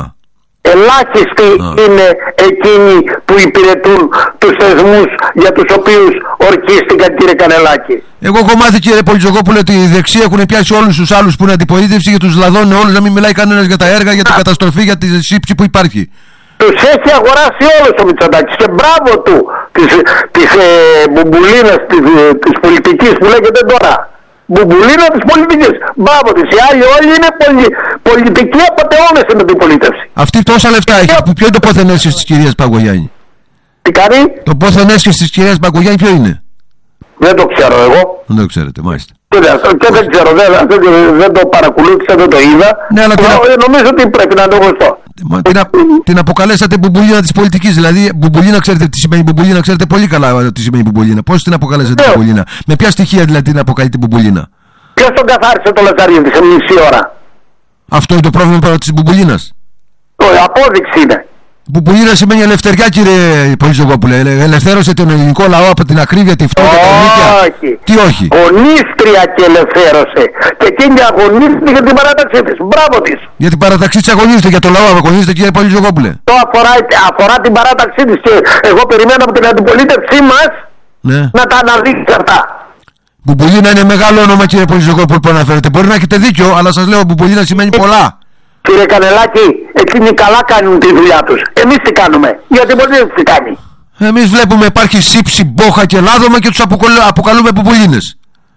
Ελάχιστοι είναι εκείνοι που υπηρετούν τους θεσμούς για τους οποίους ορκίστηκαν, κύριε Κανελάκη. Εγώ έχω μάθει, κύριε Πολυτζογόπουλε, ότι οι δεξιοί έχουν πιάσει όλους τους άλλους που είναι αντιπολίτευση και τους λαδώνουν όλους, να μην μιλάει κανένας για τα έργα, για την καταστροφή, για τη σύψη που υπάρχει. Τους έχει αγοράσει όλος ο Μητσοτάκης και μπράβο του της μπουμπουλίνας της πολιτικής που λέγεται τώρα. Μπουμπουλίνα της πολιτικής. Μπράβο της. Οι άλλοι όλοι είναι πολιτικοί απατεώνες στην αντιπολίτευση. Αυτή τόσα λεφτά έχει. Ποιο είναι το πόθεν έσχεση της κυρίας Παγκογιάννη? Τι κάνει? Το πόθεν έσχεση της κυρίας Παγκογιάννη ποιο είναι? Δεν το ξέρω εγώ. Δεν το ξέρετε, μάλιστα. Και δεν ξέρω, δεν το παρακολούθησα, δεν το είδα. Ναι, αλλά νομίζω ότι πρέπει να είναι γνωστό. Την αποκαλέσατε μπουμπουλίνα της πολιτικής. Δηλαδή, μπουμπουλίνα, ξέρετε τι σημαίνει μπουμπουλίνα? Ξέρετε πολύ καλά τι σημαίνει μπουμπουλίνα. Πώς την αποκαλέσατε μπουμπουλίνα? Με ποια στοιχεία δηλαδή την αποκαλείτε μπουμπουλίνα? Ποιος τον καθάρισε το Λαζαρίδη σε μισή ώρα? Αυτό είναι το πρόβλημα της μπουμπουλίνας. Απόδειξη είναι. Μπουμπουλίνα σημαίνει ελευθεριά, κύριε Πολυτζογόπουλε. Ελευθέρωσε τον ελληνικό λαό από την ακρίβεια, τη φτώχεια, τα νίκια. Όχι. Τι όχι? Γονίστρια και ελευθέρωσε. Και εκείνη αγωνίστηκε για την παράταξή της. Μπράβο της. Για την παράταξή της αγωνίζεται, για το λαό αγωνίζεται, κύριε Πολυτζογόπουλε. Το αφορά την παράταξή της και εγώ περιμένω από την αντιπολίτευσή μας να τα αναδείξει αυτά. Μπουμπουλίνα είναι μεγάλο όνομα, κύριε Πολυτζογόπουλε, που αναφέρετε. Μπορεί να έχετε δίκιο, αλλά σας λέω μπουμπουλίνα σημαίνει πολλά. Κύριε Κανελάκη, εκείνοι καλά κάνουν τη δουλειά τους. Εμείς τι κάνουμε? Γιατί μπορεί να τι κάνει. Εμείς βλέπουμε υπάρχει σύψη, μπόχα και λάδωμα και τους αποκαλούμε μπουμπουλίνες.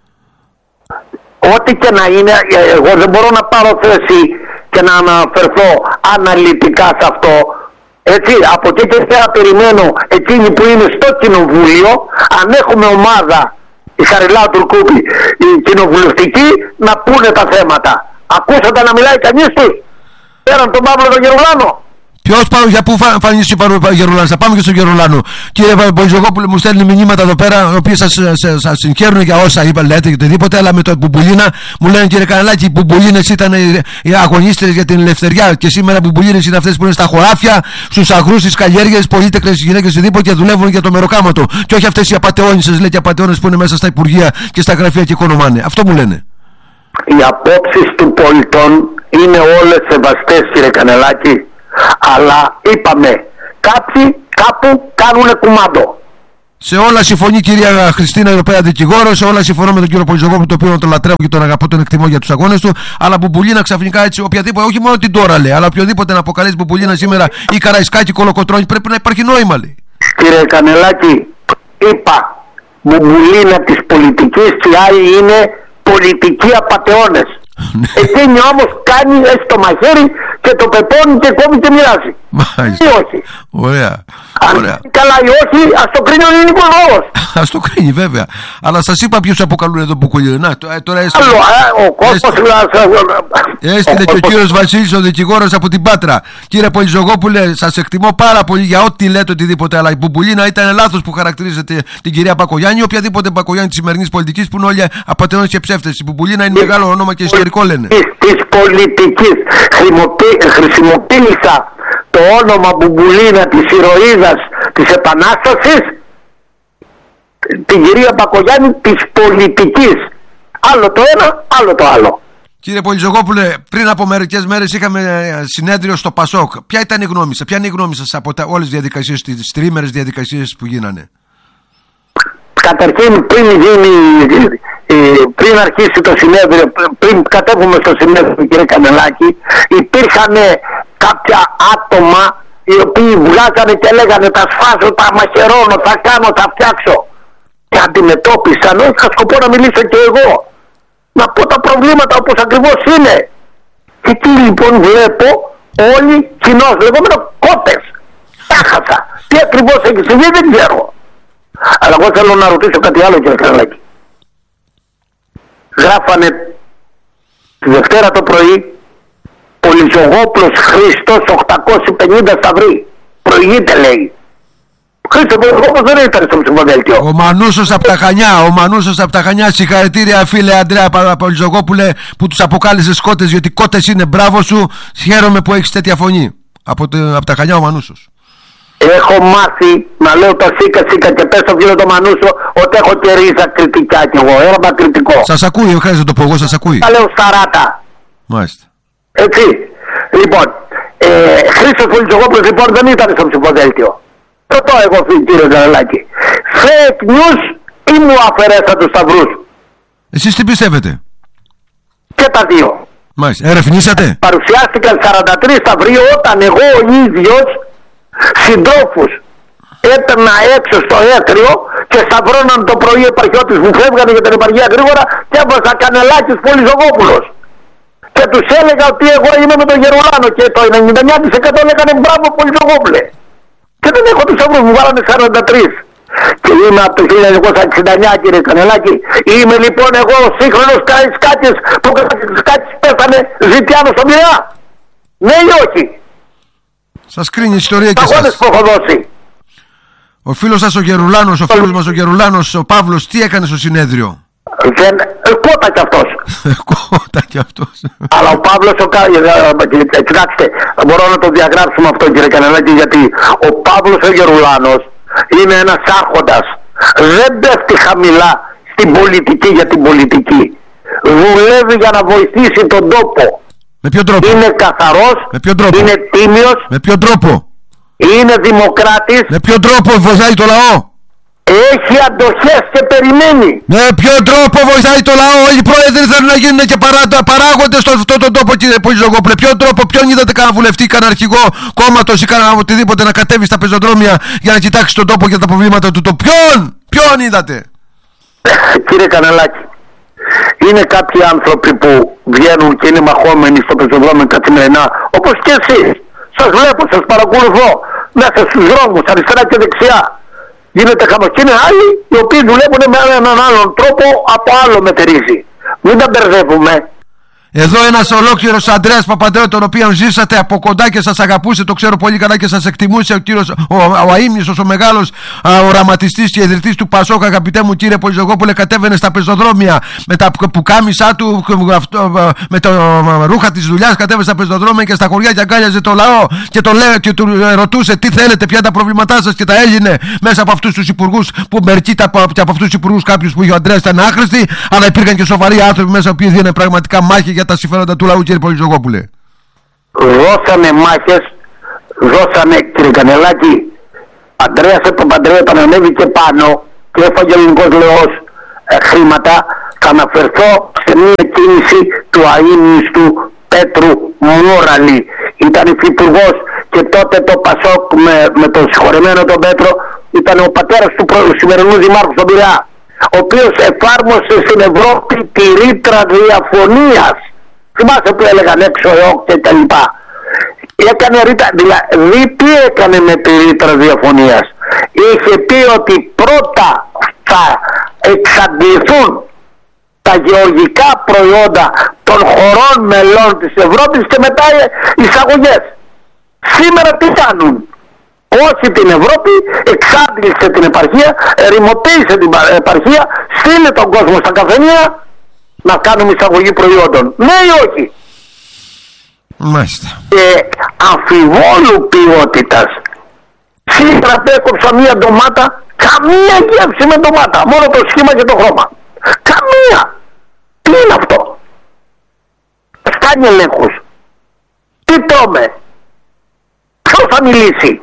Ό,τι και να είναι, εγώ δεν μπορώ να πάρω θέση και να αναφερθώ αναλυτικά σε αυτό. Έτσι, από εκεί και πέρα περιμένω εκείνοι που είναι στο κοινοβούλιο, αν έχουμε ομάδα, η Χαριλάου Τουρκούπη, η κοινοβουλευτική, να πούνε τα θέματα. Ακούσατε να μιλάει κανείς τους? Πέραν τον Παύλο τον Γερουλάνο. Ποιος πάνω, για πού φανείς ο Γερουλάνος? Θα πάμε και στον Γερουλάνο. Κύριε Πολυζωγόπουλε, μου στέλνει μηνύματα εδώ πέρα, οι οποίοι σας συγχαίρουν για όσα είπα, λέτε και οτιδήποτε, αλλά με το Μπουμπουλίνα μου λένε, κύριε Κανελάκη, οι Μπουμπουλίνες ήταν οι αγωνίστρες για την ελευθεριά και σήμερα οι Μπουμπουλίνες είναι αυτές που είναι στα χωράφια, στους αγρούς, στις καλλιέργειες, πολύτεκνες γυναίκες οτιδήποτε και δουλεύουν για το μεροκάματο. Και όχι αυτές οι απατεώνισσες, λέει, και απατεώνες που είναι μέσα στα υπουργεία και στα γραφεία και οικονομάνε. Αυτό μου λένε. Οι απόψεις του πολιτών είναι όλες σεβαστές, κύριε Κανελάκη. Αλλά είπαμε, κάποιοι κάπου κάνουνε κουμάντο. Σε όλα συμφωνεί κυρία Χριστίνα, εδώ πέρα δικηγόρο. Σε όλα συμφωνώ με τον κύριο Πολυζωγόπουλο, το οποίο τον λατρεύω και τον αγαπώ, τον εκτιμώ για τους αγώνες του. Αλλά Μπουμπουλίνα ξαφνικά έτσι, οποιαδήποτε, όχι μόνο την τώρα λέει, αλλά οποιοδήποτε να αποκαλέσει Μπουμπουλίνα σήμερα ή Καραϊσκάκη, Κολοκοτρώνη, πρέπει να υπάρχει νόημα, λέει. Κύριε Κανελάκη, είπα Μπουμπουλίνα της πολιτικής και οι άλλοι είναι πολιτικοί απατεώνες. Εκείνη όμως κάνει έτσι το μαχαίρι και το πεπώνει και κόβει και μοιράζει. Ή όχι. Ωραία. Αν καλά ή όχι, ας το κρίνει ο ελληνικός λαός. Ας το κρίνει βέβαια. Αλλά σας είπα ποιους αποκαλούν εδώ Μπουκουλίνο. Να, τώρα έστειλε. Ο κόσμος. Έστειλε και ο κύριος Βασίλης, ο δικηγόρος από την Πάτρα. Κύριε Πολυζωγόπουλε, σας εκτιμώ πάρα πολύ για ό,τι λέτε, οτιδήποτε. Αλλά η Μπουμπουλίνα ήταν λάθος που χαρακτηρίζεται την κυρία Μπακογιάννη, οποιαδήποτε Μπακογιάννη της σημερινής πολιτικής που είναι όλοι απατεώνες και ψεύτες. Η Μπουμπουλίνα είναι μεγάλο όνομα και ιστορικό λένε. Της πολιτικής χρησιμοποίησα το όνομα Μπουμπουλίνα της ηρωίδας της Επανάστασης, την κυρία Μπακογιάννη της πολιτικής. Άλλο το ένα, άλλο το άλλο. Κύριε Πολυζωγόπουλε, πριν από μερικές μέρες είχαμε συνέδριο στο Πασόκ. Ποια ήταν η γνώμη σας, ποια είναι η γνώμη σας από όλες τις διαδικασίες, τις τρίμερες διαδικασίες που γίνανε? Καταρχήν πριν αρχίσει το συνέδριο, πριν κατέβουμε στο συνέδριο, κύριε Κανελάκη, υπήρχαν κάποια άτομα οι οποίοι βγάζανε και λέγανε τα σφάζω, τα μαχαιρώνω, θα κάνω, θα φτιάξω. Και αντιμετώπισαν, όχι είχα σκοπό να μιλήσω και εγώ, να πω τα προβλήματα όπως ακριβώς είναι. Εκεί λοιπόν βλέπω όλοι κοινώς λεγόμενο κότες. Τάχασα. Τι ακριβώς έχει συμβεί δεν ξέρω. Αλλά εγώ θέλω να ρωτήσω κάτι άλλο, κύριε Κανελάκη. Γράφανε τη Δευτέρα το πρωί Πολυζωγόπουλος Χρήστος 850 σταυροί. Προηγείται, λέει. Χρήστος Πολυζωγόπουλος δεν ήταν στο ψηφοδέλτιο. Ο Μανούσος από τα Χανιά, ο Μανούσος από τα Χανιά. Συγχαρητήρια φίλε Αντρέα Πολυζωγόπουλε που τους αποκάλεσες κότες, γιατί κότες είναι. Μπράβο σου, χαίρομαι που έχεις τέτοια φωνή. Από τα Χανιά ο Μανούσος. Έχω μάθει να λέω τα σίκα και πες στο φίλο το Μανούσο ότι έχω και ρίζα κριτικά κι εγώ. Έραμπα κριτικό. Σας ακούει, δεν χρειάζεται να το πω εγώ, σας ακούει. Τα λέω σταράτα. Μάλιστα. Έτσι. Λοιπόν, Χρήστος Πολυζωγόπουλος λοιπόν δεν ήταν στο ψηφοδέλτιο. Ρωτώ εγώ, κύριε Κανελάκη. Fake news ή μου αφαιρέσα τους σταυρούς? Εσείς τι πιστεύετε? Και τα δύο. Μάλιστα. Ερευνήσατε? Παρουσιάστηκαν 43 σταυροί όταν εγώ ο ίδιος συντρόφους έπαιρνα έξω στο έθριο και σταυρώναν το πρωί επαρχιώτες που φεύγανε για την επαρχία γρήγορα και έβαζα Κανελάκης Πολυζωγόπουλος. Και τους έλεγα ότι εγώ είμαι με τον Γερουλάνο και το 99% λέγανε μπράβο Πολυζωγόπουλε. Και δεν έχω τους σταυρούς, μου βάλανε 43. Και είμαι από το 1969, κύριε Κανελάκη. Είμαι λοιπόν εγώ ο σύγχρονος Καραϊσκάκης που ο Καραϊσκάκης πέθανε ζητιάνο στον Πειραιά. Ναι ή όχι? Σας κρίνει η ιστορία και σας. Που έχω δώσει. Ο φίλος σας ο Γερουλάνος, ο φίλος μας ο Γερουλάνος, ο Παύλος, τι έκανε στο συνέδριο? Κότα κι αυτός. Κότα κι αυτός. Αλλά ο Παύλος, κοιτάξτε, μπορώ να το διαγράψουμε αυτό, κύριε Κανελάκη, γιατί ο Παύλος ο Γερουλάνος είναι ένας άρχοντας. Δεν πέφτει χαμηλά στην πολιτική για την πολιτική. Δουλεύει για να βοηθήσει τον τόπο. Με ποιο τρόπο? Είναι καθαρός, είναι τίμιος. Με ποιο τρόπο? Είναι δημοκράτης. Με ποιο τρόπο βοηθάει το λαό? Έχει αντοχές και περιμένει. Με ποιο τρόπο βοηθάει το λαό? Όλοι οι πρόεδροι θέλουν να γίνουν και παράγοντες στον αυτόν τον τόπο, κύριε Πολυζωγόπουλε. Ποιο τρόπο? Ποιον είδατε κανένα βουλευτή, κανένα αρχηγό κόμματος ή κανένα οτιδήποτε να κατέβει στα πεζοδρόμια για να κοιτάξει τον τόπο και τα προβλήματα του? Ποιον είδατε? Κύριε Κανελάκη, είναι κάποιοι άνθρωποι που βγαίνουν και είναι μαχόμενοι στο πεζοδρόμιο καθημερινά, όπως και εσείς. Σας βλέπω, σας παρακολουθώ μέσα στους δρόμους, αριστερά και δεξιά. Γίνεται χαμός. Και είναι άλλοι οι οποίοι δουλεύουν με έναν άλλον τρόπο από άλλο μετερίζει. Μην τα μπερδεύουμε. Εδώ ένας ολόκληρος Ανδρέας Παπανδρέου, τον οποίο ζήσατε από κοντά και σας αγαπούσε, το ξέρω πολύ καλά και σας εκτιμούσε, ο κύριος ο αείμνηστος, ο μεγάλος οραματιστής και ιδρυτής του Πασόκ, αγαπητέ μου κύριε Πολυζωγόπουλε, κατέβαινε στα πεζοδρόμια με τα πουκάμισά του, με το ρούχα της δουλειάς, κατέβαινε στα πεζοδρόμια και στα χωριά και αγκάλιαζε το λαό και και του ρωτούσε τι θέλετε, ποια είναι τα προβλήματά σας, και τα έλυνε μέσα από αυτούς τους υπουργούς, που μερικοί και από αυτούς τους υπουργούς, κάποιους που είχε ο Ανδρέας ήταν άχρηστοι, αλλά υπήρχαν και σοβαροί άνθρωποι μέσα, οι οποίοι δίνουν πραγματικά μάχη για τα συμφέροντα του λαού, κύριε Πολυζωγόπουλε. Δώσανε μάχες, δώσανε, κύριε Κανελάκη. Ανδρέας Παπανδρέου όταν ανέβηκε πάνω και έφαγε ελληνικός λαός χρήματα, θα αναφερθώ σε μια κίνηση του αείμνηστου Πέτρου Μούραλη. Ήταν υφυπουργός και τότε το Πασόκ με τον συγχωρεμένο τον Πέτρο ήταν ο πατέρας του σημερινού δημάρχου στον Πειραιά, ο οποίος εφάρμοσε στην Ευρώπη τη ρήτρα διαφωνίας. Θυμάσαι που έλεγαν έξω ΕΟΚ και τα λοιπά. Έκανε ρήτρα, δηλαδή τι έκανε με τη ρήτρα διαφωνίας? Είχε πει ότι πρώτα θα εξαντληθούν τα γεωργικά προϊόντα των χωρών μελών της Ευρώπης και μετά εισαγωγές. Σήμερα τι κάνουν? Όχι την Ευρώπη, εξάντλησε την επαρχία, ερημοποίησε την επαρχία, στείλε τον κόσμο στα καφενεία να κάνουμε εισαγωγή προϊόντων. Ναι ή όχι? Μάλιστα. Και αμφιβόλου ποιότητας. Σήμερα έκοψα μία ντομάτα, καμία γεύση με ντομάτα, μόνο το σχήμα και το χρώμα. Καμία. Τι είναι αυτό? Κάνει ελέγχους. Τι τρώμε? Ποιος θα μιλήσει?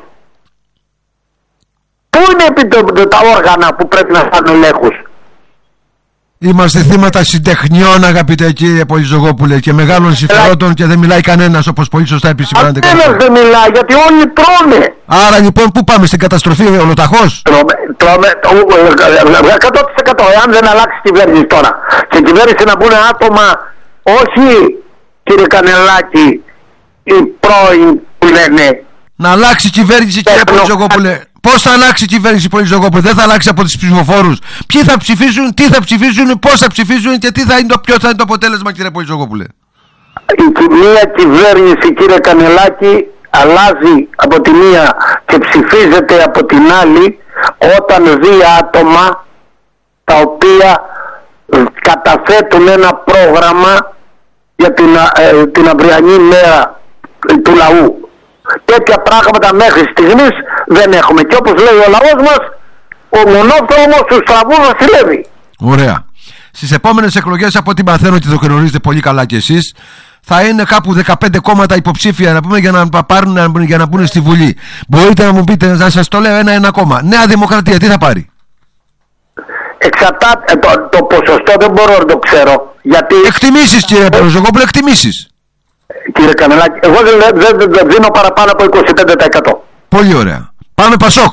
Πού είναι τα όργανα που πρέπει να κάνουν ελέγχους? Είμαστε θύματα συντεχνιών, αγαπητέ κύριε Πολυζωγόπουλε, και μεγάλων συμφερόντων, και δεν μιλάει κανένας, όπως πολύ σωστά επισημάνατε. Κανένας δεν μιλάει, γιατί όλοι τρώνε. Άρα λοιπόν πού πάμε, στην καταστροφή ολοταχώς? Τρώμε 100%. Εάν δεν αλλάξει η κυβέρνηση τώρα, και η κυβέρνηση να μπουν άτομα, όχι κύριε Κανελάκη, οι πρώην που λένε. Να αλλάξει η κυβέρνηση, κύριε Πολυζωγόπουλε. Πώς θα αλλάξει η κυβέρνηση, Πολυζωγόπουλε? Δεν θα αλλάξει από τις ψηφοφόρους. Ποιοι θα ψηφίσουν, τι θα ψηφίσουν, πώς θα ψηφίσουν και ποιο θα είναι το αποτέλεσμα, κύριε Πολυζωγόπουλε? Μια κυβέρνηση, κύριε Κανελάκη, αλλάζει από τη μία και ψηφίζεται από την άλλη όταν δει άτομα τα οποία καταθέτουν ένα πρόγραμμα για την αυριανή μέρα του λαού. Τέτοια πράγματα μέχρι στιγμής δεν έχουμε. Και όπως λέει ο λαός μας, ο μονόδρομος του στραβού βασιλεύει. Ωραία. Στις επόμενες εκλογές, από ό,τι μαθαίνω και το γνωρίζετε πολύ καλά κι εσείς, θα είναι κάπου 15 κόμματα υποψήφια να πούμε, για να μπουν στη Βουλή. Μπορείτε να μου πείτε, να σας το λέω ένα κόμμα. Νέα Δημοκρατία τι θα πάρει? Εξαρτάται, το ποσοστό δεν μπορώ να το ξέρω. Γιατί... Εκτιμήσεις, κύριε Πολυζωγόπουλε, εκτιμήσεις. Κύριε Κανελάκη, εγώ δεν δίνω παραπάνω από 25%. Πολύ ωραία. Πάμε Πασόκ.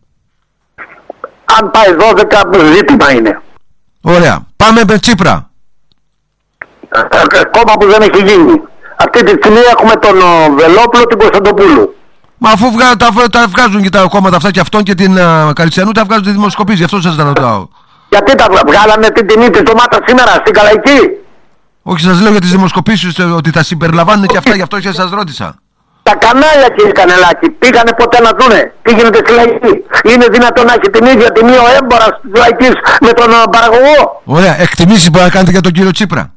Αν πάει 12, ζήτημα είναι. Ωραία. Πάμε με Τσίπρα. Κόμμα που δεν έχει γίνει. Αυτή τη στιγμή έχουμε τον Βελόπουλο, την Κωνσταντοπούλου. Μα αφού τα βγάζουν και τα κόμματα αυτά, και αυτόν και την Καριτσιανού, τα βγάζουν τη δημοσκοπήσεις. Γι' αυτό σας τα ρωτάω. Γιατί τα βγάλανε την τιμή της ντομάτας σήμερα στην Καλαϊκή? Όχι, σας λέω για τις δημοσκοπήσεις ότι τα συμπεριλαμβάνουν και αυτά, γι' αυτό και σας ρώτησα. Τα κανάλια, κύριε Κανελάκη, πήγανε ποτέ να δούνε τι γίνεται στη Λαϊκή? Είναι δυνατόν να έχει την ίδια τιμή ο έμπορας της Λαϊκής με τον παραγωγό? Ωραία. Εκτιμήσεις μπορεί να κάνετε για τον κύριο Τσίπρα?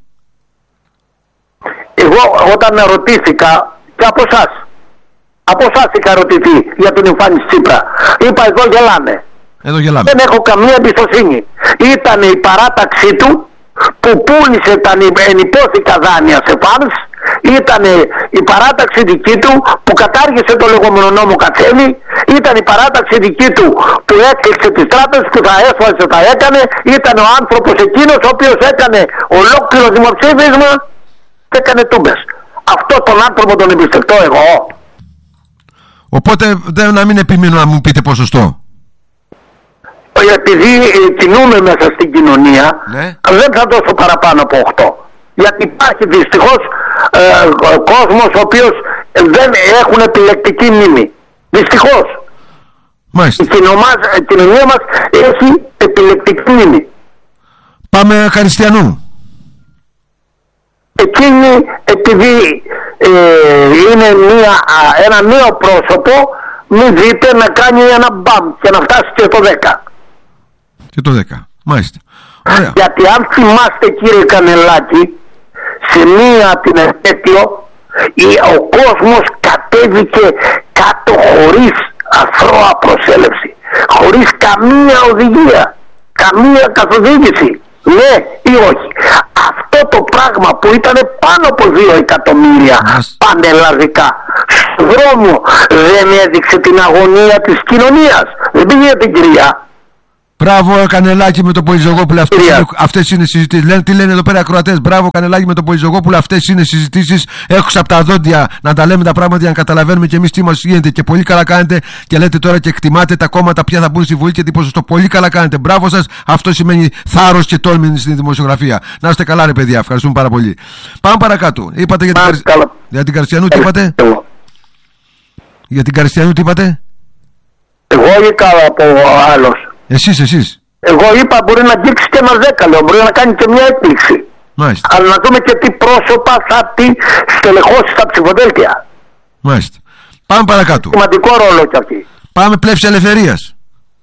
Εγώ όταν ρωτήθηκα, και από εσάς είχα ρωτηθεί για την εμφάνιση Τσίπρα, είπα εδώ γελάνε. Δεν έχω καμία εμπιστοσύνη. Ήταν η παράταξή του που πούλησε τα ενυπόθηκα δάνεια σε φανς, ήταν η παράταξη δική του που κατάργησε το λεγόμενο νόμο Κατσέλη, ήταν η παράταξη δική του που έκλειξε τις τράπεζες, που θα έσφαλε, θα έκανε, ήταν ο άνθρωπος εκείνος ο οποίος έκανε ολόκληρο δημοψήφισμα και έκανε τούμπες. Αυτό τον άνθρωπο τον εμπιστευτώ εγώ? Οπότε να μην επιμείνω να μου πείτε ποσοστό. Επειδή κινούμε μέσα στην κοινωνία, ναι, δεν θα δώσω παραπάνω από 8. Γιατί υπάρχει δυστυχώς κόσμος ο οποίος δεν έχουν επιλεκτική μνήμη. Δυστυχώς. Μάλιστα. Η κοινωνία μας έχει επιλεκτική μνήμη. Πάμε Χαριστιανού. εκείνη επειδή είναι ένα νέο πρόσωπο, μην δείτε να κάνει ένα μπαμ και να φτάσει και το 10. Και το 10, μάλιστα. Ωραία. Γιατί αν θυμάστε, κύριε Κανελάκη, σε μία την επέτειο ο κόσμος κατέβηκε κάτω χωρίς αθρώα προσέλευση, χωρίς καμία οδηγία, καμία καθοδήγηση, ναι ή όχι. Αυτό το πράγμα που ήταν πάνω από 2 εκατομμύρια πανελλαδικά στον δρόμο δεν έδειξε την αγωνία της κοινωνίας? Δεν πήγε την κυρία? Μπράβο Κανελάκη με τον Πολυζωγόπουλο. Αυτές είναι συζητήσεις. Τι λένε εδώ πέρα ακροατές? Μπράβο Κανελάκη με τον Πολυζωγόπουλο. Αυτές είναι συζητήσεις. Έξω από τα δόντια να τα λέμε τα πράγματα για να καταλαβαίνουμε και εμείς τι μας γίνεται. Και πολύ καλά κάνετε και λέτε τώρα και εκτιμάτε τα κόμματα ποια θα μπουν στη Βουλή και τι ποσοστό. Πολύ καλά κάνετε. Μπράβο σας. Αυτό σημαίνει θάρρος και τόλμη στην δημοσιογραφία. Να είστε καλά, ρε παιδιά. Ευχαριστούμε πάρα πολύ. Πάμε παρακάτω. Είπατε για την Καριστιανού, τι είπατε? Για την Καριστιανού, τι είπατε? Εγώ είπα από άλλος. Εσείς. Εγώ είπα μπορεί να αγγίξει και ένα 10, λέω, μπορεί να κάνει και μια έκπληξη. Μάλιστα. Αλλά να δούμε και τι πρόσωπα θα τη στελεχώσει στα ψηφοδέλτια. Μάλιστα. Πάμε παρακάτω. Σημαντικό ρόλο κι αυτή. Πάμε πλεύση ελευθερίας.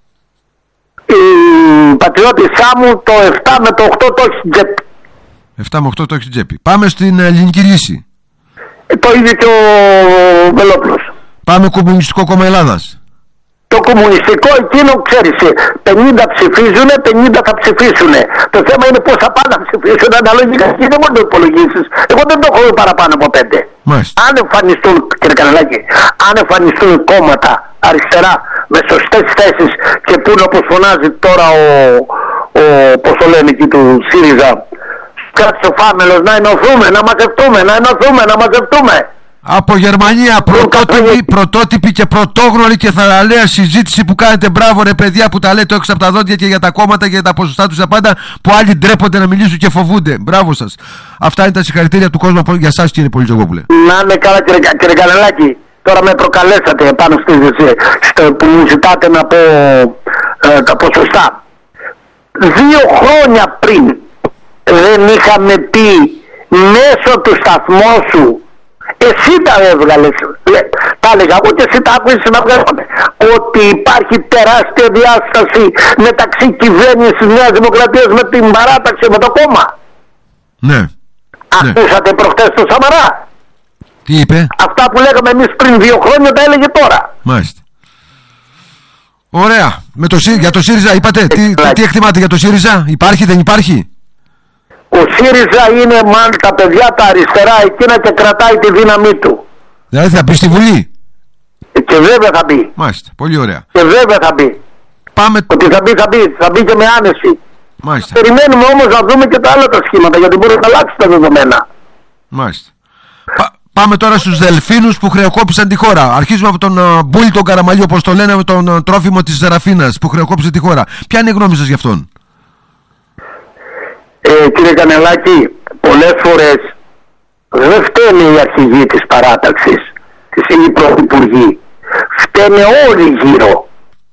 Η πατριώτησά μου το 7 με το 8 το έχει τσέπη. 7 με 8 το έχει τσέπη. Πάμε στην ελληνική λύση. Το ίδιο και ο Βελόπουλος. Πάμε Κομμουνιστικό Κόμμα Ελλάδας. Το κομμουνιστικό εκείνο, ξέρεις, 50 ψηφίζουνε, 50 θα ψηφίσουνε. Το θέμα είναι πώς θα πάνε να ψηφίσουν αναλογικά και δεν μπορεί να το υπολογίσεις. Εγώ δεν το έχω παραπάνω από 5. Μάλιστα. Αν εμφανιστούν, κύριε Κανελάκη, αν εμφανιστούν κόμματα αριστερά με σωστές θέσεις και που είναι όπως φωνάζει τώρα πώς το λένε εκεί του ΣΥΡΙΖΑ, κάτσε ο Φάμελος, να ενωθούμε, να μαζευτούμε. Από Γερμανία, πρωτότυπη και πρωτόγνωρη και θαραλέα συζήτηση που κάνετε. Μπράβο ρε παιδιά που τα λέτε έξω από τα δόντια και για τα κόμματα και για τα ποσοστά τους τα πάντα, που άλλοι ντρέπονται να μιλήσουν και φοβούνται. Μπράβο σας. Αυτά είναι τα συγχαρητήρια του κόσμου για εσάς, κύριε Πολυζωγόπουλε. Να είναι καλά, κύριε Κανελάκη. Τώρα με προκαλέσατε πάνω που μου ζητάτε να πω τα ποσοστά. 2 χρόνια πριν δεν είχαμε πει μέσω του σταθμού σου, εσύ τα έβγαλες, τα έλεγα εγώ και εσύ τα άκουσες να βγάλουμε, ότι υπάρχει τεράστια διάσταση μεταξύ κυβέρνησης Νέας Δημοκρατίας με την παράταξη, με το κόμμα. Ναι. Ακούσατε προχτές το Σαμαρά? Τι είπε? Αυτά που λέγαμε εμείς πριν 2 χρόνια τα έλεγε τώρα. Μάλιστα. Ωραία. Για το ΣΥΡΙΖΑ είπατε, τι εκτιμάτε για το ΣΥΡΙΖΑ? Υπάρχει, δεν υπάρχει? Ο ΣΥΡΙΖΑ είναι τα παιδιά τα αριστερά εκείνα και κρατάει τη δύναμή του. Δηλαδή θα μπει στη Βουλή? Και βέβαια θα μπει. Μάλιστα, πολύ ωραία. Και βέβαια θα μπει. Πάμε... Ότι θα μπει και με άνεση. Μάλιστα. Περιμένουμε όμως να δούμε και τα άλλα τα σχήματα, γιατί μπορεί να αλλάξει τα δεδομένα. Μάλιστα. Πάμε τώρα στους Δελφίνους που χρεοκόπησαν τη χώρα. Αρχίζουμε από τον Μπούλη τον Καραμαλή, όπως το λένε, με τον τρόφιμο της Ζεραφίνας που χρεοκόπησε τη χώρα. Ποια είναι η γνώμη σας γι' αυτόν? Κύριε Κανελάκη, πολλές φορές δεν φταίνε οι αρχηγοί της παράταξης, οι πρωθυπουργοί. Φταίνε όλοι γύρω.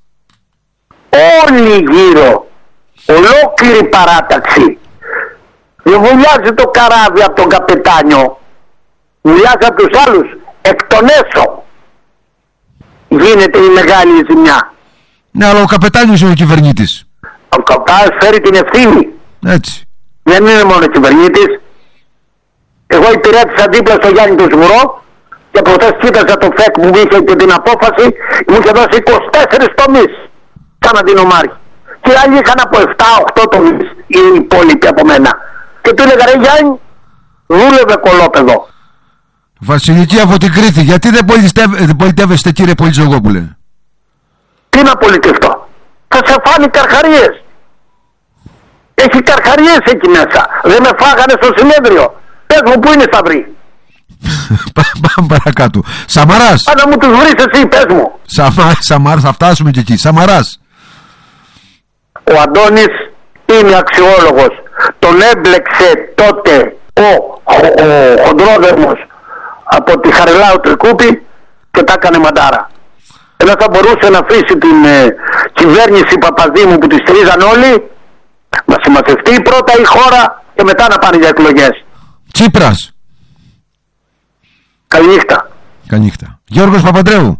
Όλοι γύρω. Ολόκληρη παράταξη. Δεν βουλιάζει το καράβι από τον καπετάνιο. Βουλιάζει από τους άλλους. Εκ των έσω γίνεται η μεγάλη ζημιά. Ναι, αλλά ο καπετάνιος είναι ο κυβερνήτης. Ο καπετάνιος φέρει την ευθύνη. Έτσι. Δεν είναι μόνο κυβερνήτης. Εγώ υπηρέτησα δίπλα στο Γιάννη του Σμουρό και προχθές κοίταζα το ΦΕΚ που είχε και την απόφαση, μου είχε δώσει 24 τομείς σαν αντινομάρχη. Και οι άλλοι είχαν από 7-8 τομείς οι υπόλοιποι από μένα. Και του έλεγα, ρε Γιάννη, δούλευε κολόπεδο. Βασιλική από την Κρήτη, γιατί δεν πολιτεύεστε, κύριε Πολυζωγόπουλε? Τι να πολιτευτώ? Θα σε φάνει καρχαρίες. Έχει καρχαρίες εκεί μέσα. Δεν με φάγανε στο συνέδριο. Πες μου που είναι Σταυρή. Πάμε παρακάτω. Σαμαράς. Αν μου τους βρεις εσύ, πες μου. Σαμαράς, θα φτάσουμε και εκεί. Σαμαράς. Ο Αντώνης είναι αξιόλογος. Τον έμπλεξε τότε ο χοντρόδερμος από τη Χαριλάου Τρικούπη και τα έκανε μαντάρα. Ενώ θα μπορούσε να αφήσει την κυβέρνηση Παπαδήμου που τη στηρίζαν όλοι, να συμμαθευτεί πρώτα η χώρα και μετά να πάνε για εκλογές. Τσίπρας. Καληνύχτα. Καληνύχτα. Γιώργος Παπαντρέου.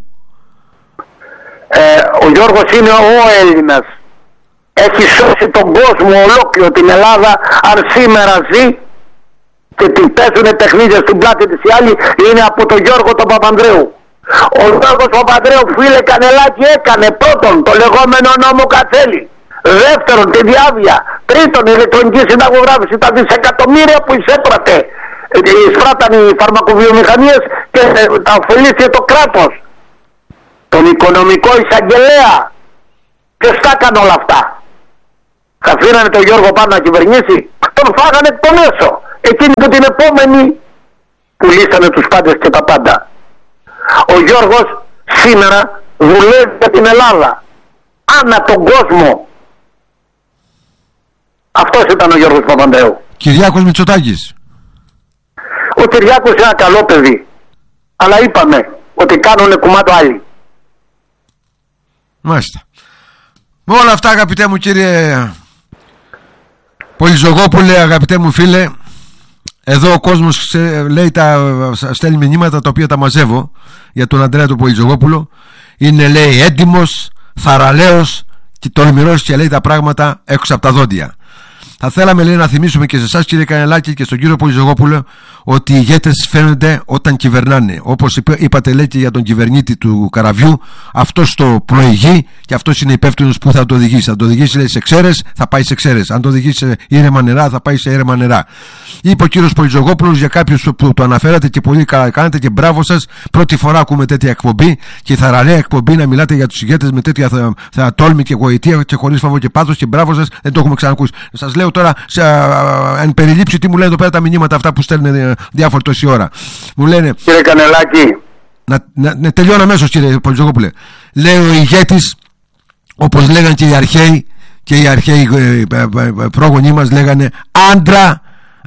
Ο Γιώργος είναι ο Έλληνας. Έχει σώσει τον κόσμο ολόκληρο, την Ελλάδα. Αν σήμερα ζει και την παίζουν παιχνίδια στην πλάτη της οι άλλοι, είναι από τον Γιώργο τον Παπανδρέου. Ο Γιώργος Παπανδρέου, φίλε Κανελάκη, έκανε πρώτον το λεγόμενο νόμο Κατσέλη, δεύτερον τη διάβια, τρίτον η ηλεκτρονική συνταγογράφηση, τα δισεκατομμύρια που εισπράτταν οι φαρμακοβιομηχανίες και τα ωφελήθηκε το κράτος, τον οικονομικό εισαγγελέα. Ποιος τα έκανε όλα αυτά? Θα αφήνανε τον Γιώργο πάνω να κυβερνήσει? Τον φάγανε εκ των έσω, εκείνοι που την επόμενη πουλήσανε τους πάντες και τα πάντα. Ο Γιώργος σήμερα δουλεύει για την Ελλάδα, ανά τον κόσμο. Αυτός ήταν ο Γιώργος Παπανδρέου. Κυριάκος Μητσοτάκης. Ο Κυριάκος είναι ένα καλό παιδί, αλλά είπαμε ότι κάνουνε κουμάτο άλλοι. Μάλιστα. Με όλα αυτά, αγαπητέ μου κύριε Πολυζωγόπουλε, αγαπητέ μου φίλε, εδώ ο κόσμος λέει στέλνει μηνύματα τα οποία τα μαζεύω για τον Ανδρέα του Πολυζωγόπουλο. Είναι, λέει, έντιμος, θαραλέος και τολμηρός και λέει τα πράγματα έξω από τα δόντια. Θα θέλαμε, λέει, να θυμίσουμε και σε εσάς, κύριε Κανελάκη, και στον κύριο Πολυζωγόπουλο, ότι οι ηγέτες φαίνονται όταν κυβερνάνε. Όπως είπατε, λέει, και για τον κυβερνήτη του Καραβιού, αυτός το προηγεί και αυτός είναι υπεύθυνος που θα το οδηγήσει. Αν το οδηγήσει, λέει, σε Ξέρες, θα πάει σε Ξέρες. Αν το οδηγήσει σε ήρεμα νερά, θα πάει σε ήρεμα νερά. Είπε ο κύριος Πολυζωγόπουλος, για κάποιους που το αναφέρατε και πολύ καλά κάνετε και μπράβο σας. Πρώτη φορά ακούμε τέτοια εκπομπή και θαραλέα εκπομπή να μιλάτε για τους ηγέτες με τέτοια τόλμη και γοητεία και χωρίς φόβο και πάθος, και μπράβο σας, δεν το έχουμε ξανακούσει. Σας λέω τώρα, εν περιλήψει, τι μου λένε εδώ πέρα τα μηνύματα αυτά που στέλνουν διάφορη τόση ώρα. Μου λένε, κύριε Κανελάκη, να τελειώνω αμέσως, κύριε Πολυζωγόπουλε. Λέει ο ηγέτης, όπως λέγανε και οι αρχαίοι πρόγονοί μας, λέγανε άντρα,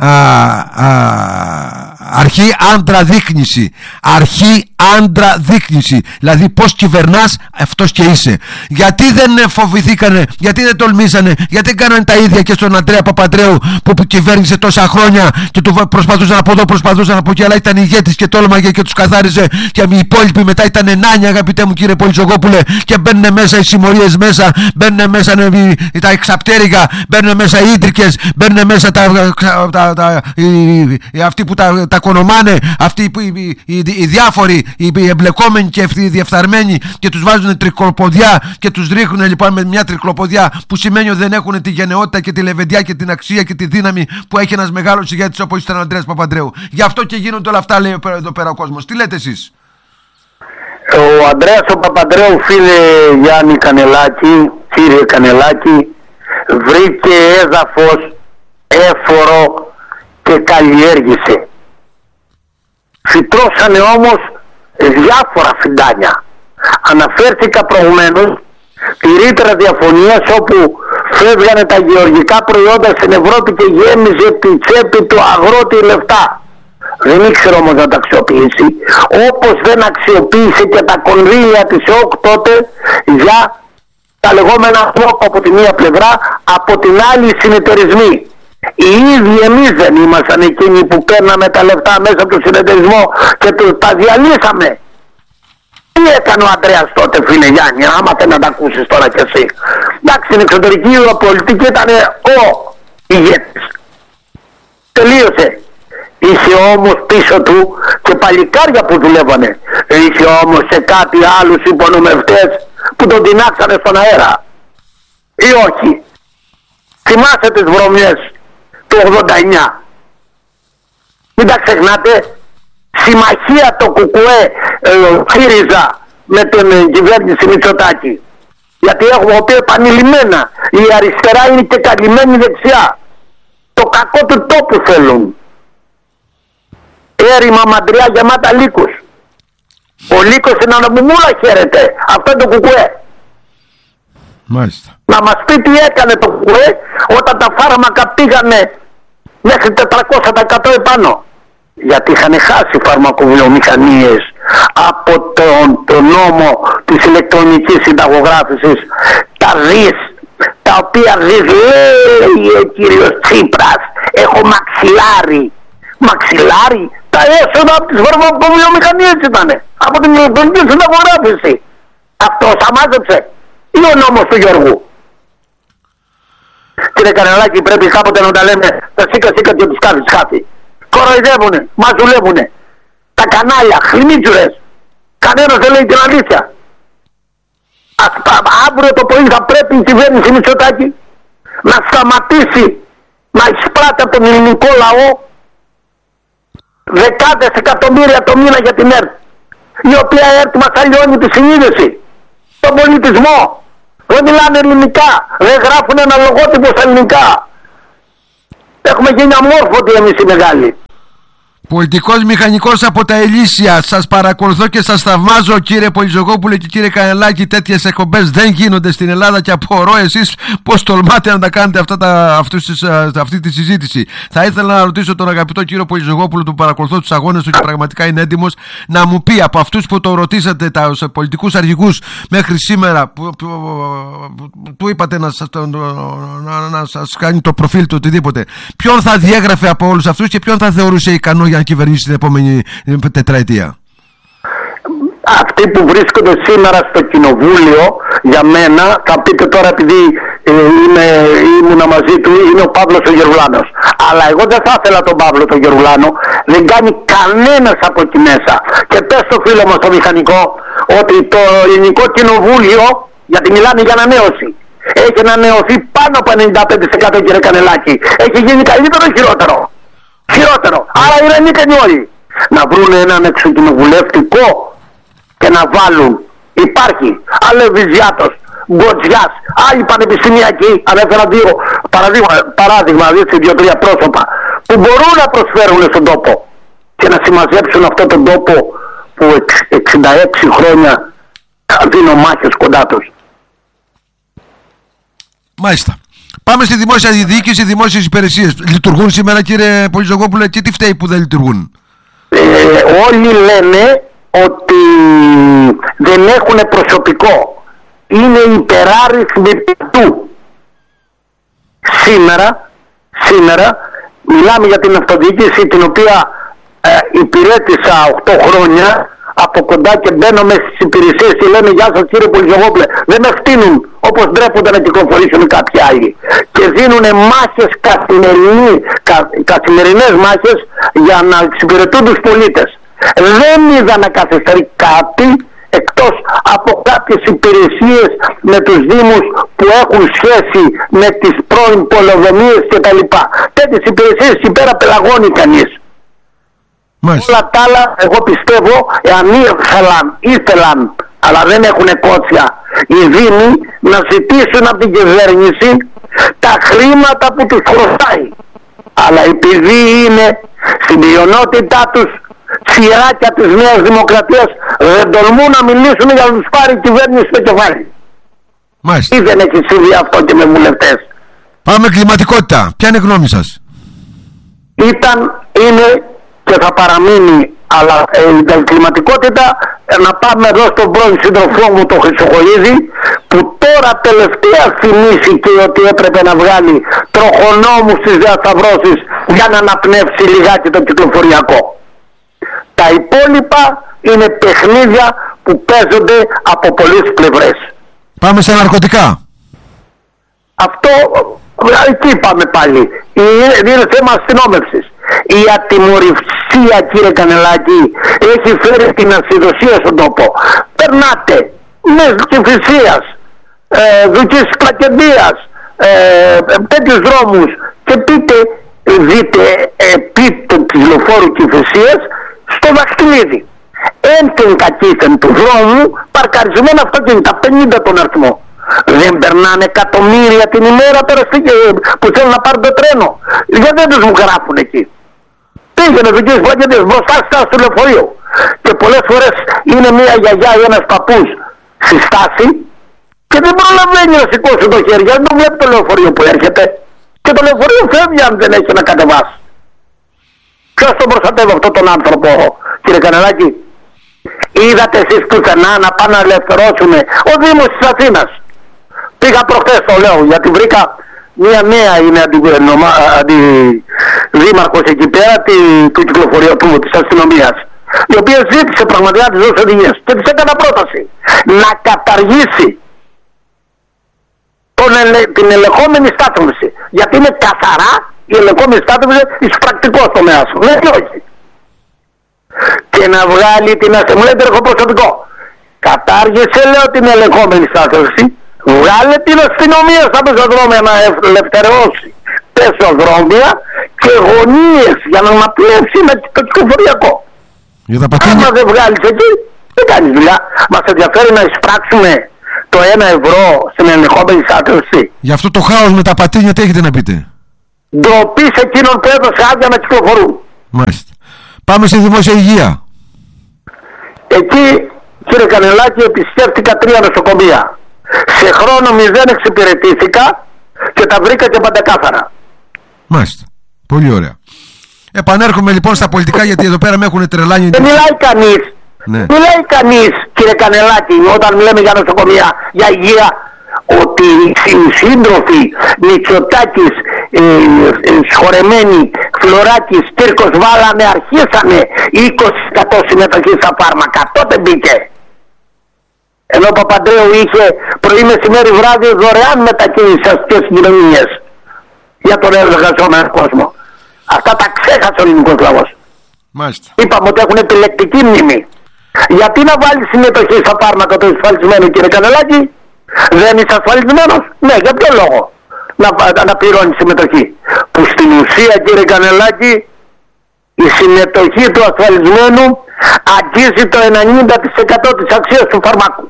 αρχή άντρα δείκνηση. Αρχή άντρα δείκνηση. Δηλαδή πως κυβερνάς, αυτός και είσαι. Γιατί δεν φοβηθήκανε, γιατί δεν τολμήσανε, γιατί κάνανε τα ίδια και στον Ανδρέα Παπανδρέου που κυβέρνησε τόσα χρόνια και του προσπαθούσαν από εδώ, προσπαθούσαν από εκεί, αλλά ήταν ηγέτης και τόλμαγε και τους καθάριζε, και οι υπόλοιποι μετά ήταν ενάνια, αγαπητέ μου κύριε Πολυζωγόπουλε, και μπαίνουν μέσα οι συμμορίες μέσα, μπαίνουν μέσα τα εξαπτέρυγα, μπαίνουν μέσα οι ίντρικες, μπαίνουν μέσα αυτοί που τα κονομάνε, αυτοί οι διάφοροι, οι εμπλεκόμενοι και αυτοί οι διεφθαρμένοι, και τους βάζουν τρικλοποδιά και τους ρίχνουν λοιπόν με μια τρικλοποδιά, που σημαίνει ότι δεν έχουν τη γενναιότητα και τη λεβεντιά και την αξία και τη δύναμη που έχει ένας μεγάλος ηγέτης όπως ήταν ο Ανδρέας Παπανδρέου. Γι' αυτό και γίνονται όλα αυτά, λέει εδώ πέρα ο κόσμος. Τι λέτε εσείς? Ο Ανδρέας ο Παπανδρέου, φίλε Γιάννη Κανελάκη, κύριε Κανελάκη, βρήκε έδαφος έφορο και καλλιέργησε. Φυτρώσανε όμως διάφορα φυντάνια. Αναφέρθηκα προηγουμένως τη ρήτρα διαφωνίας, όπου φεύγανε τα γεωργικά προϊόντα στην Ευρώπη και γέμιζε τη τσέπη του αγρότη λεφτά. Δεν ήξερε όμως να τα αξιοποιήσει, όπως δεν αξιοποίησε και τα κονδύλια της ΕΟΚ τότε για τα λεγόμενα ΟΚ από τη μία πλευρά, από την άλλη οι συνεταιρισμοί. Οι ίδιοι εμείς δεν ήμασταν εκείνοι που παίρναμε τα λεφτά μέσα από το συνεταιρισμό και τα διαλύσαμε? Τι έκανε ο Ανδρέας τότε, φίλε Γιάννη, άμα θέλει να τα ακούσεις τώρα κι εσύ? Εντάξει, στην εξωτερική πολιτική ήταν ο ηγέτης. Τελείωσε. Είχε όμως πίσω του και παλικάρια που δουλεύανε. Είχε όμως σε κάτι άλλους υπονομευτές που τον τεινάξανε στον αέρα. Ή όχι? Θυμάστε τις βρωμιές του 89? Μην τα ξεχνάτε. Συμμαχία το ΚΚΕ ΣΥΡΙΖΑ με την κυβέρνηση Μητσοτάκη. Γιατί έχουμε πει επανειλημμένα, η αριστερά είναι και καλυμμένη δεξιά. Το κακό του τόπου θέλουν. Έρημα μαντριά γεμάτα λύκους. Ο λύκος στην αναμουμούλα χαίρεται. Αυτό είναι το ΚΚΕ. Μάλιστα. Να μας πει τι έκανε το ΚΚΕ όταν τα φάρμακα πήγανε μέχρι 400% επάνω. Γιατί είχαν χάσει φαρμακοβιομηχανίες από τον νόμο της ηλεκτρονικής συνταγογράφησης, τα δις, τα οποία δις, λέει ο κύριος Τσίπρας, έχω μαξιλάρι, μαξιλάρι, τα έσοδα από τις φαρμακοβιομηχανίες ήτανε, από την ηλεκτρονική συνταγογράφηση. Αυτό αμάζεψε ή ο νόμος του Γιώργου? Κύριε Κανελάκη, πρέπει κάποτε να τα λέμε τα σίκα και τους χάθη. Κοροϊδεύουνε, μας δουλεύουνε. Τα κανάλια, χρημίτσουρες. Κανένας δεν λέει την αλήθεια. Αύριο το πρωί θα πρέπει η κυβέρνηση Μητσοτάκη να σταματήσει να εισπράττει από τον ελληνικό λαό δεκάδες εκατομμύρια το μήνα για την ΕΡΤ, η οποία ΕΡΤ μας αλλοιώνει τη συνείδηση, τον πολιτισμό. Δεν μιλάνε ελληνικά, δεν γράφουν ένα λογότυπο στα ελληνικά. Έχουμε γίνει αμόρφωτοι εμείς οι μεγάλοι. Πολιτικός μηχανικός από τα Ελίσσια. Σας παρακολουθώ και σας θαυμάζω, κύριε Πολυζωγόπουλε και κύριε Κανελάκη. Τέτοιες εκπομπές δεν γίνονται στην Ελλάδα και απορώ εσείς πώς τολμάτε να τα κάνετε αυτή τη συζήτηση. Θα ήθελα να ρωτήσω τον αγαπητό κύριο Πολυζωγόπουλο, που παρακολουθώ τους αγώνες του και πραγματικά είναι έτοιμος, να μου πει από αυτούς που το ρωτήσατε, τους πολιτικούς αρχηγούς μέχρι σήμερα, που είπατε να σας κάνει το προφίλ του οτιδήποτε, ποιον θα διέγραφε από όλους αυτούς και ποιον θα θεωρούσε ικανό για να κυβερνήσει την επόμενη τετραετία? Αυτοί που βρίσκονται σήμερα στο κοινοβούλιο, για μένα, θα πείτε τώρα επειδή ήμουνα μαζί του, είναι ο Παύλος ο Γερουλάνος. Αλλά εγώ δεν θα ήθελα τον Παύλο τον Γερουλάνο, δεν κάνει κανένας από εκεί μέσα. Και πες στο φίλο μας το μηχανικό ότι το ελληνικό κοινοβούλιο, γιατί μιλάνε για ανανέωση, έχει ανανεωθεί πάνω από 95%, κύριε Κανελάκη. Έχει γίνει καλύτερο ή χειρότερο? Χειρότερο. Άρα ηρεμήκαν όλοι. Να βρουν έναν εξοκοινοβουλευτικό και να βάλουν. Υπάρχει Αλεβιζιάτος, Γκοτζιάς, άλλοι πανεπιστημιακοί, ανέφερα δύο παράδειγμα, δύο-τρία πρόσωπα που μπορούν να προσφέρουν στον τόπο και να συμμαζέψουν αυτόν τον τόπο που 66 χρόνια δίνω μάχες κοντά τους. Μάλιστα. Πάμε στη δημόσια διοίκηση, δημόσιες υπηρεσίες. Λειτουργούν σήμερα, κύριε Πολυζωγόπουλε, και τι φταίει που δεν λειτουργούν? Όλοι λένε ότι δεν έχουν προσωπικό. Είναι υπεράριθμοι του. Σήμερα μιλάμε για την αυτοδιοίκηση, την οποία υπηρέτησα 8 χρόνια από κοντά και μπαίνω μέσα στις υπηρεσίες και λένε «Γεια σας κύριε Πολυζωγόπουλε». Δεν με φτύνουν όπως ντρέπονται να κυκλοφορήσουν κάποιοι άλλοι. Και δίνουν μάχες καθημερινές μάχες για να εξυπηρετούν τους πολίτες. Δεν είδα να καθυστερεί κάτι εκτός από κάποιες υπηρεσίες με τους δήμους που έχουν σχέση με τις πρώην πολεοδομίες κτλ. Τέτοιες υπηρεσίες εκεί πέρα πελαγώνει κανείς. Μάλιστα. Όλα τα άλλα, εγώ πιστεύω, εάν ήθελαν, αλλά δεν έχουν κότσια οι δήμοι, να ζητήσουν από την κυβέρνηση τα χρήματα που τους χρωστάει. Αλλά επειδή είναι στην πλειονότητά τους σειράκια της Νέας Δημοκρατίας, δεν τολμούν να μιλήσουν για να τους πάρει η κυβέρνηση στο κεφάλι. Μάλιστα. Ή δεν έχει συμβεί αυτό και με βουλευτές? Πάμε κλιματικότητα. Ποια είναι η γνώμη σας? Είναι και θα παραμείνει, αλλά η κλιματικότητα, να πάμε εδώ στον πρώην σύντροφό μου τον Χρυσοχοΐδη, που τώρα τελευταία θυμήθηκε ότι έπρεπε να βγάλει τροχονόμους στις διασταυρώσεις για να αναπνεύσει λιγάκι το κυκλοφοριακό. Τα υπόλοιπα είναι παιχνίδια που παίζονται από πολλές πλευρές. Πάμε σε ναρκωτικά. Αυτό, εκεί πάμε πάλι. Είναι θέμα αστυνόμευσης. Η ατιμορρυσία, κύριε Κανελάκη, έχει φέρει την ασυδοσία στον τόπο. Περνάτε με Κηφισίας, Δουκής Πλακεντίας, τέτοιους δρόμους και δείτε επί του λεωφόρου Κηφισίας στο Δαχτυλίδι. Έμπτεν κακήθεν του δρόμου παρκαρισμένα αυτοκίνητα, 50 τον αριθμό. Δεν περνάνε εκατομμύρια την ημέρα που θέλουν να πάρουν το τρένο. Γιατί δεν τους μου γράφουν εκεί? Πήγαινε Δουκής Πλακεντίας μπροστά στο λεωφορείο. Και πολλές φορές είναι μια γιαγιά ή ένας παππούς στη στάση και δεν προλαβαίνει να σηκώσει το χέρι, γιατί δεν βλέπει το λεωφορείο που έρχεται. Και το λεωφορείο φεύγει αν δεν έχει να κατεβάσει. Ποιος τον προστατεύει αυτόν τον άνθρωπο, κύριε Κανελάκη? Είδατε εσείς πουθενά να πάνε να ελευθερώσουν ο Δήμος της Αθήνας? Πήγα προχθές, το λέω, γιατί βρήκα Μία νέα είναι αντιδήμαρχος εκεί πέρα του κυκλοφοριακού της αστυνομίας, η οποία ζήτησε πραγματικά τις δώσει οδηγίες και της έκανα πρόταση να καταργήσει την ελεγχόμενη στάθμευση, γιατί είναι καθαρά η ελεγχόμενη στάθμευση εις πρακτικός τομέας, λέει και όχι, και να βγάλει την αστυνομία προσωπικό. Κατάργησε, λέω, την ελεγχόμενη στάθμευση, βγάλε την αστυνομία στα πεζοδρόμια να ελευθερώσει πεζοδρόμια και γωνίες για να αναπλέψει το κυκλοφοριακό. Άμα δεν βγάλεις εκεί, δεν κάνεις δουλειά. Μας ενδιαφέρει να εισπράξουμε το 1 ευρώ στην ελεγχόμενη στάθμευση. Γι' αυτό το χάος με τα πατίνια τι έχετε να πείτε? Ντροπή σε εκείνον που έδωσε άδεια να κυκλοφορούν. Μάλιστα. Πάμε στη δημόσια υγεία. Εκεί, κύριε Κανελάκη, επισκέφτηκα 3 νοσοκομεία. Σε χρόνο 0 εξυπηρετήθηκα και τα βρήκα και παντεκάθαρα. Μάλιστα. Πολύ ωραία. Επανέρχομαι λοιπόν στα πολιτικά, γιατί εδώ πέρα με έχουν τρελάνει. Δεν μιλάει κανείς. Ναι. Μιλάει κανείς, κύριε Κανελάκη, όταν λέμε για νοσοκομεία, για υγεία, ότι οι σύντροφοι Μητσοτάκης, σχορεμένοι, Φλωράκης, Κύρκος βάλανε, αρχίσανε 20% συμμετοχή στα φάρμακα. Τότε μπήκε. Ενώ ο Παπαντρέου είχε πρωί, μεσημέρι, βράδυ δωρεάν μετακίνηση στις αστικές κοινωνίες για τον εργαζόμενο κόσμο. Αυτά τα ξέχασε ο ελληνικός λαός. Μάλιστα. Είπαμε ότι έχουν επιλεκτική μνήμη. Γιατί να βάλει συμμετοχή στα φάρμακα του ασφαλισμένου, κύριε Κανελάκη? Δεν είσαι ασφαλισμένος? Ναι, για ποιο λόγο να πληρώνει συμμετοχή? Που στην ουσία, κύριε Κανελάκη, η συμμετοχή του ασφαλισμένου αγγίζει το 90% της αξίας του φαρμάκου.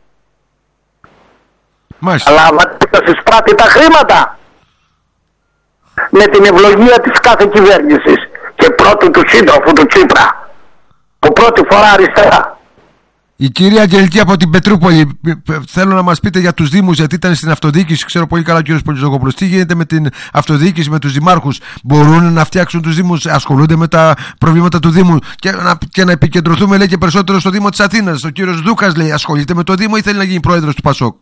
Μάλιστα. Αλλά θα συσπράττει τα χρήματα με την ευλογία της κάθε κυβέρνησης και πρώτου του σύντροφου του Τσίπρα, που πρώτη φορά αριστερά. Η κυρία Αγγελική από την Πετρούπολη, θέλω να μας πείτε για τους Δήμους, γιατί ήταν στην αυτοδιοίκηση. Ξέρω πολύ καλά ο κύριος Πολυζογόπουλος. Τι γίνεται με την αυτοδιοίκηση, με τους δημάρχους? Μπορούν να φτιάξουν τους Δήμους? Ασχολούνται με τα προβλήματα του Δήμου? Και να επικεντρωθούμε, λέει, και περισσότερο στο Δήμο της Αθήνας. Ο κύριος Δούκας, λέει, ασχολείται με το Δήμο ή θέλει να γίνει πρόεδρος του ΠΑΣΟΚ?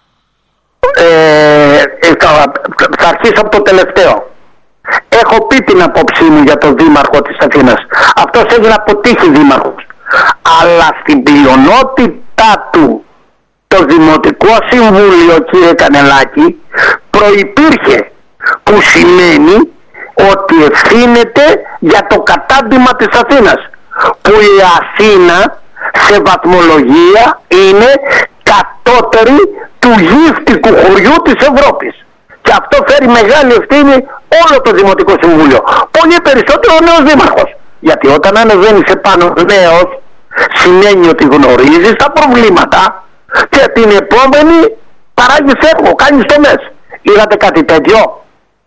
Θα αρχίσω από το τελευταίο. Έχω πει την απόψή μου για τον Δήμαρχο της Αθήνας. Αυτός έγινε αποτύχει δήμαρχος. Αλλά στην πλειονότητά του το Δημοτικό Συμβούλιο, κύριε Κανελάκη, προϋπήρχε, που σημαίνει ότι ευθύνεται για το κατάντημα της Αθήνας, που η Αθήνα σε βαθμολογία είναι κατώτερη του γύφτικου χωριού της Ευρώπης. Και αυτό φέρει μεγάλη ευθύνη όλο το Δημοτικό Συμβούλιο. Πολύ περισσότερο ο νέος δήμαρχος. Γιατί όταν ανεβαίνεις επάνω νέος, σημαίνει ότι γνωρίζεις τα προβλήματα και την επόμενη παράγεις έργο, κάνεις τομές. Είδατε κάτι τέτοιο?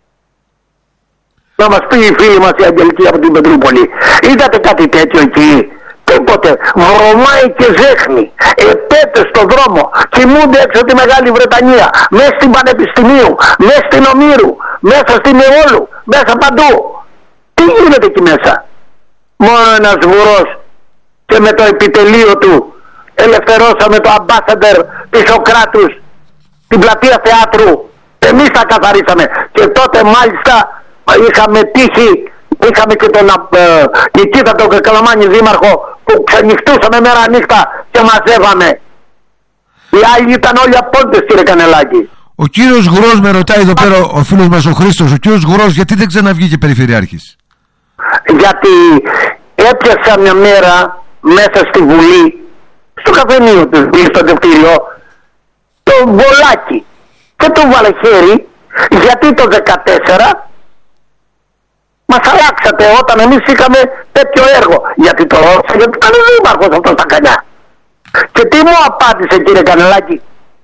Να μας πει η φίλη μας η Αγγελική από την Πετρούπολη. Είδατε κάτι τέτοιο εκεί? Τίποτε. Βρωμάει και ζέχνει. Επέτες στον δρόμο. Κοιμούνται έξω τη Μεγάλη Βρετανία. Μέσα στην Πανεπιστημίου. Μέσα στην Ομήρου. Μέσα στην Αιώλου. Μέσα παντού. Τι γίνεται εκεί μέσα? Μόνο ένας βουρός και με το επιτελείο του ελευθερώσαμε το Ambassador της Σοκράτους, την πλατεία θεάτρου. Εμείς τα καθαρίσαμε. Και τότε μάλιστα είχαμε τύχει. Είχαμε και τον Νικήτα τον Καλαμάνη δήμαρχο, που ξενυχτούσαμε μέρα νύχτα και μαζεύαμε. Οι άλλοι ήταν όλοι απόντες, κύριε Κανελάκη. Ο κύριος Γουρός με ρωτάει εδώ πέρα, ο φίλος μας ο Χρήστος, ο κύριος Γουρός γιατί δεν ξαναβγήκε περιφερειάρχης? Γιατί έπιασα μια μέρα μέσα στη Βουλή, στο καφενείο του, στο δευτήριο, το βολάκι και το βάλε χέρι, γιατί το 14 μας αλλάξατε όταν εμείς είχαμε τέτοιο έργο. Γιατί το ρώτησα, γιατί ήταν δήμαρχος αυτός στα Κανιά. Και τι μου απάντησε, κύριε Κανελάκη?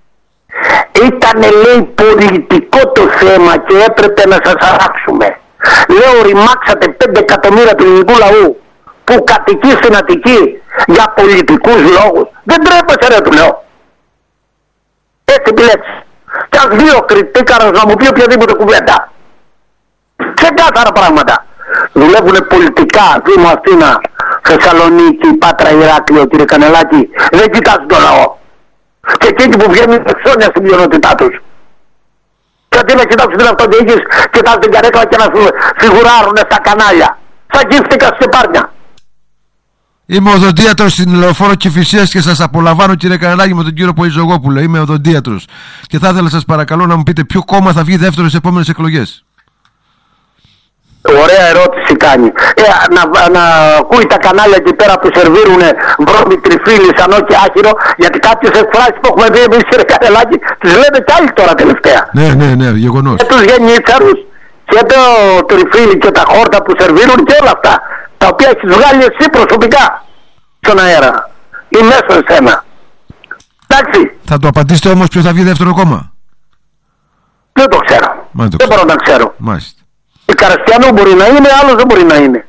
Ήτανε, λέει, πολιτικό το θέμα και έπρεπε να σας αλλάξουμε. Λέω, ρημάξατε 5 εκατομμύρια του ελληνικού λαού που κατοικεί στην Αττική για πολιτικούς λόγους. Δεν τρέπεσαι, ρε, του λέω. Έτσι επιλέξεις. Και ας δύο κριτήκαρας να μου πει οποιαδήποτε κουβέντα. Ξεκάθαρα πράγματα. Δουλεύουνε πολιτικά. Δήμο Αθήνα, Θεσσαλονίκη, Πάτρα, Ηράκλειο, κύριε Κανελάκη. Δεν κοιτάζουν το λαό. Και εκείνοι που βγαίνουν εξώνια στην πλειονότητά τους. Γιατί να κοιτάξουν την αυτοδιοίκηση, κοιτάζουν την καρέκλα και να φιγουράρουν στα κανάλια. Σακίστηκα σε πάρνια. Είμαι οδοντίατρος στην Λεωφόρο Κηφισίας και σας απολαμβάνω, κύριε Κανελάκη, με τον κύριο Πολυζωγόπουλο. Είμαι οδοντίατρος. Και θα ήθελα, σας παρακαλώ, να μου πείτε ποιο κόμμα θα βγει δεύτερο στις επόμενες εκλογές. Ωραία ερώτηση κάνει. Να ακούει τα κανάλια εκεί πέρα που σερβίρουν βρώμη, τριφύλι, σανό και άχυρο, γιατί κάποιες εκφράσεις που έχουμε δει εμείς, κύριε Κανελάκη, τις λένε κι άλλοι τώρα τελευταία. Ναι, γεγονός. Και τους γεννήτσαρους και το τριφύλι και τα χόρτα που σερβίρουν και όλα αυτά, τα οποία έχεις βγάλει εσύ προσωπικά στον αέρα ή μέσα σε σένα. Εντάξει. Θα το απαντήσετε όμως ποιο θα βγει δεύτερο κόμμα? Δεν το ξέρω. Δεν μπορώ να ξέρω. Μάλιστα. Η Καραστιανού μπορεί να είναι, άλλος δεν μπορεί να είναι.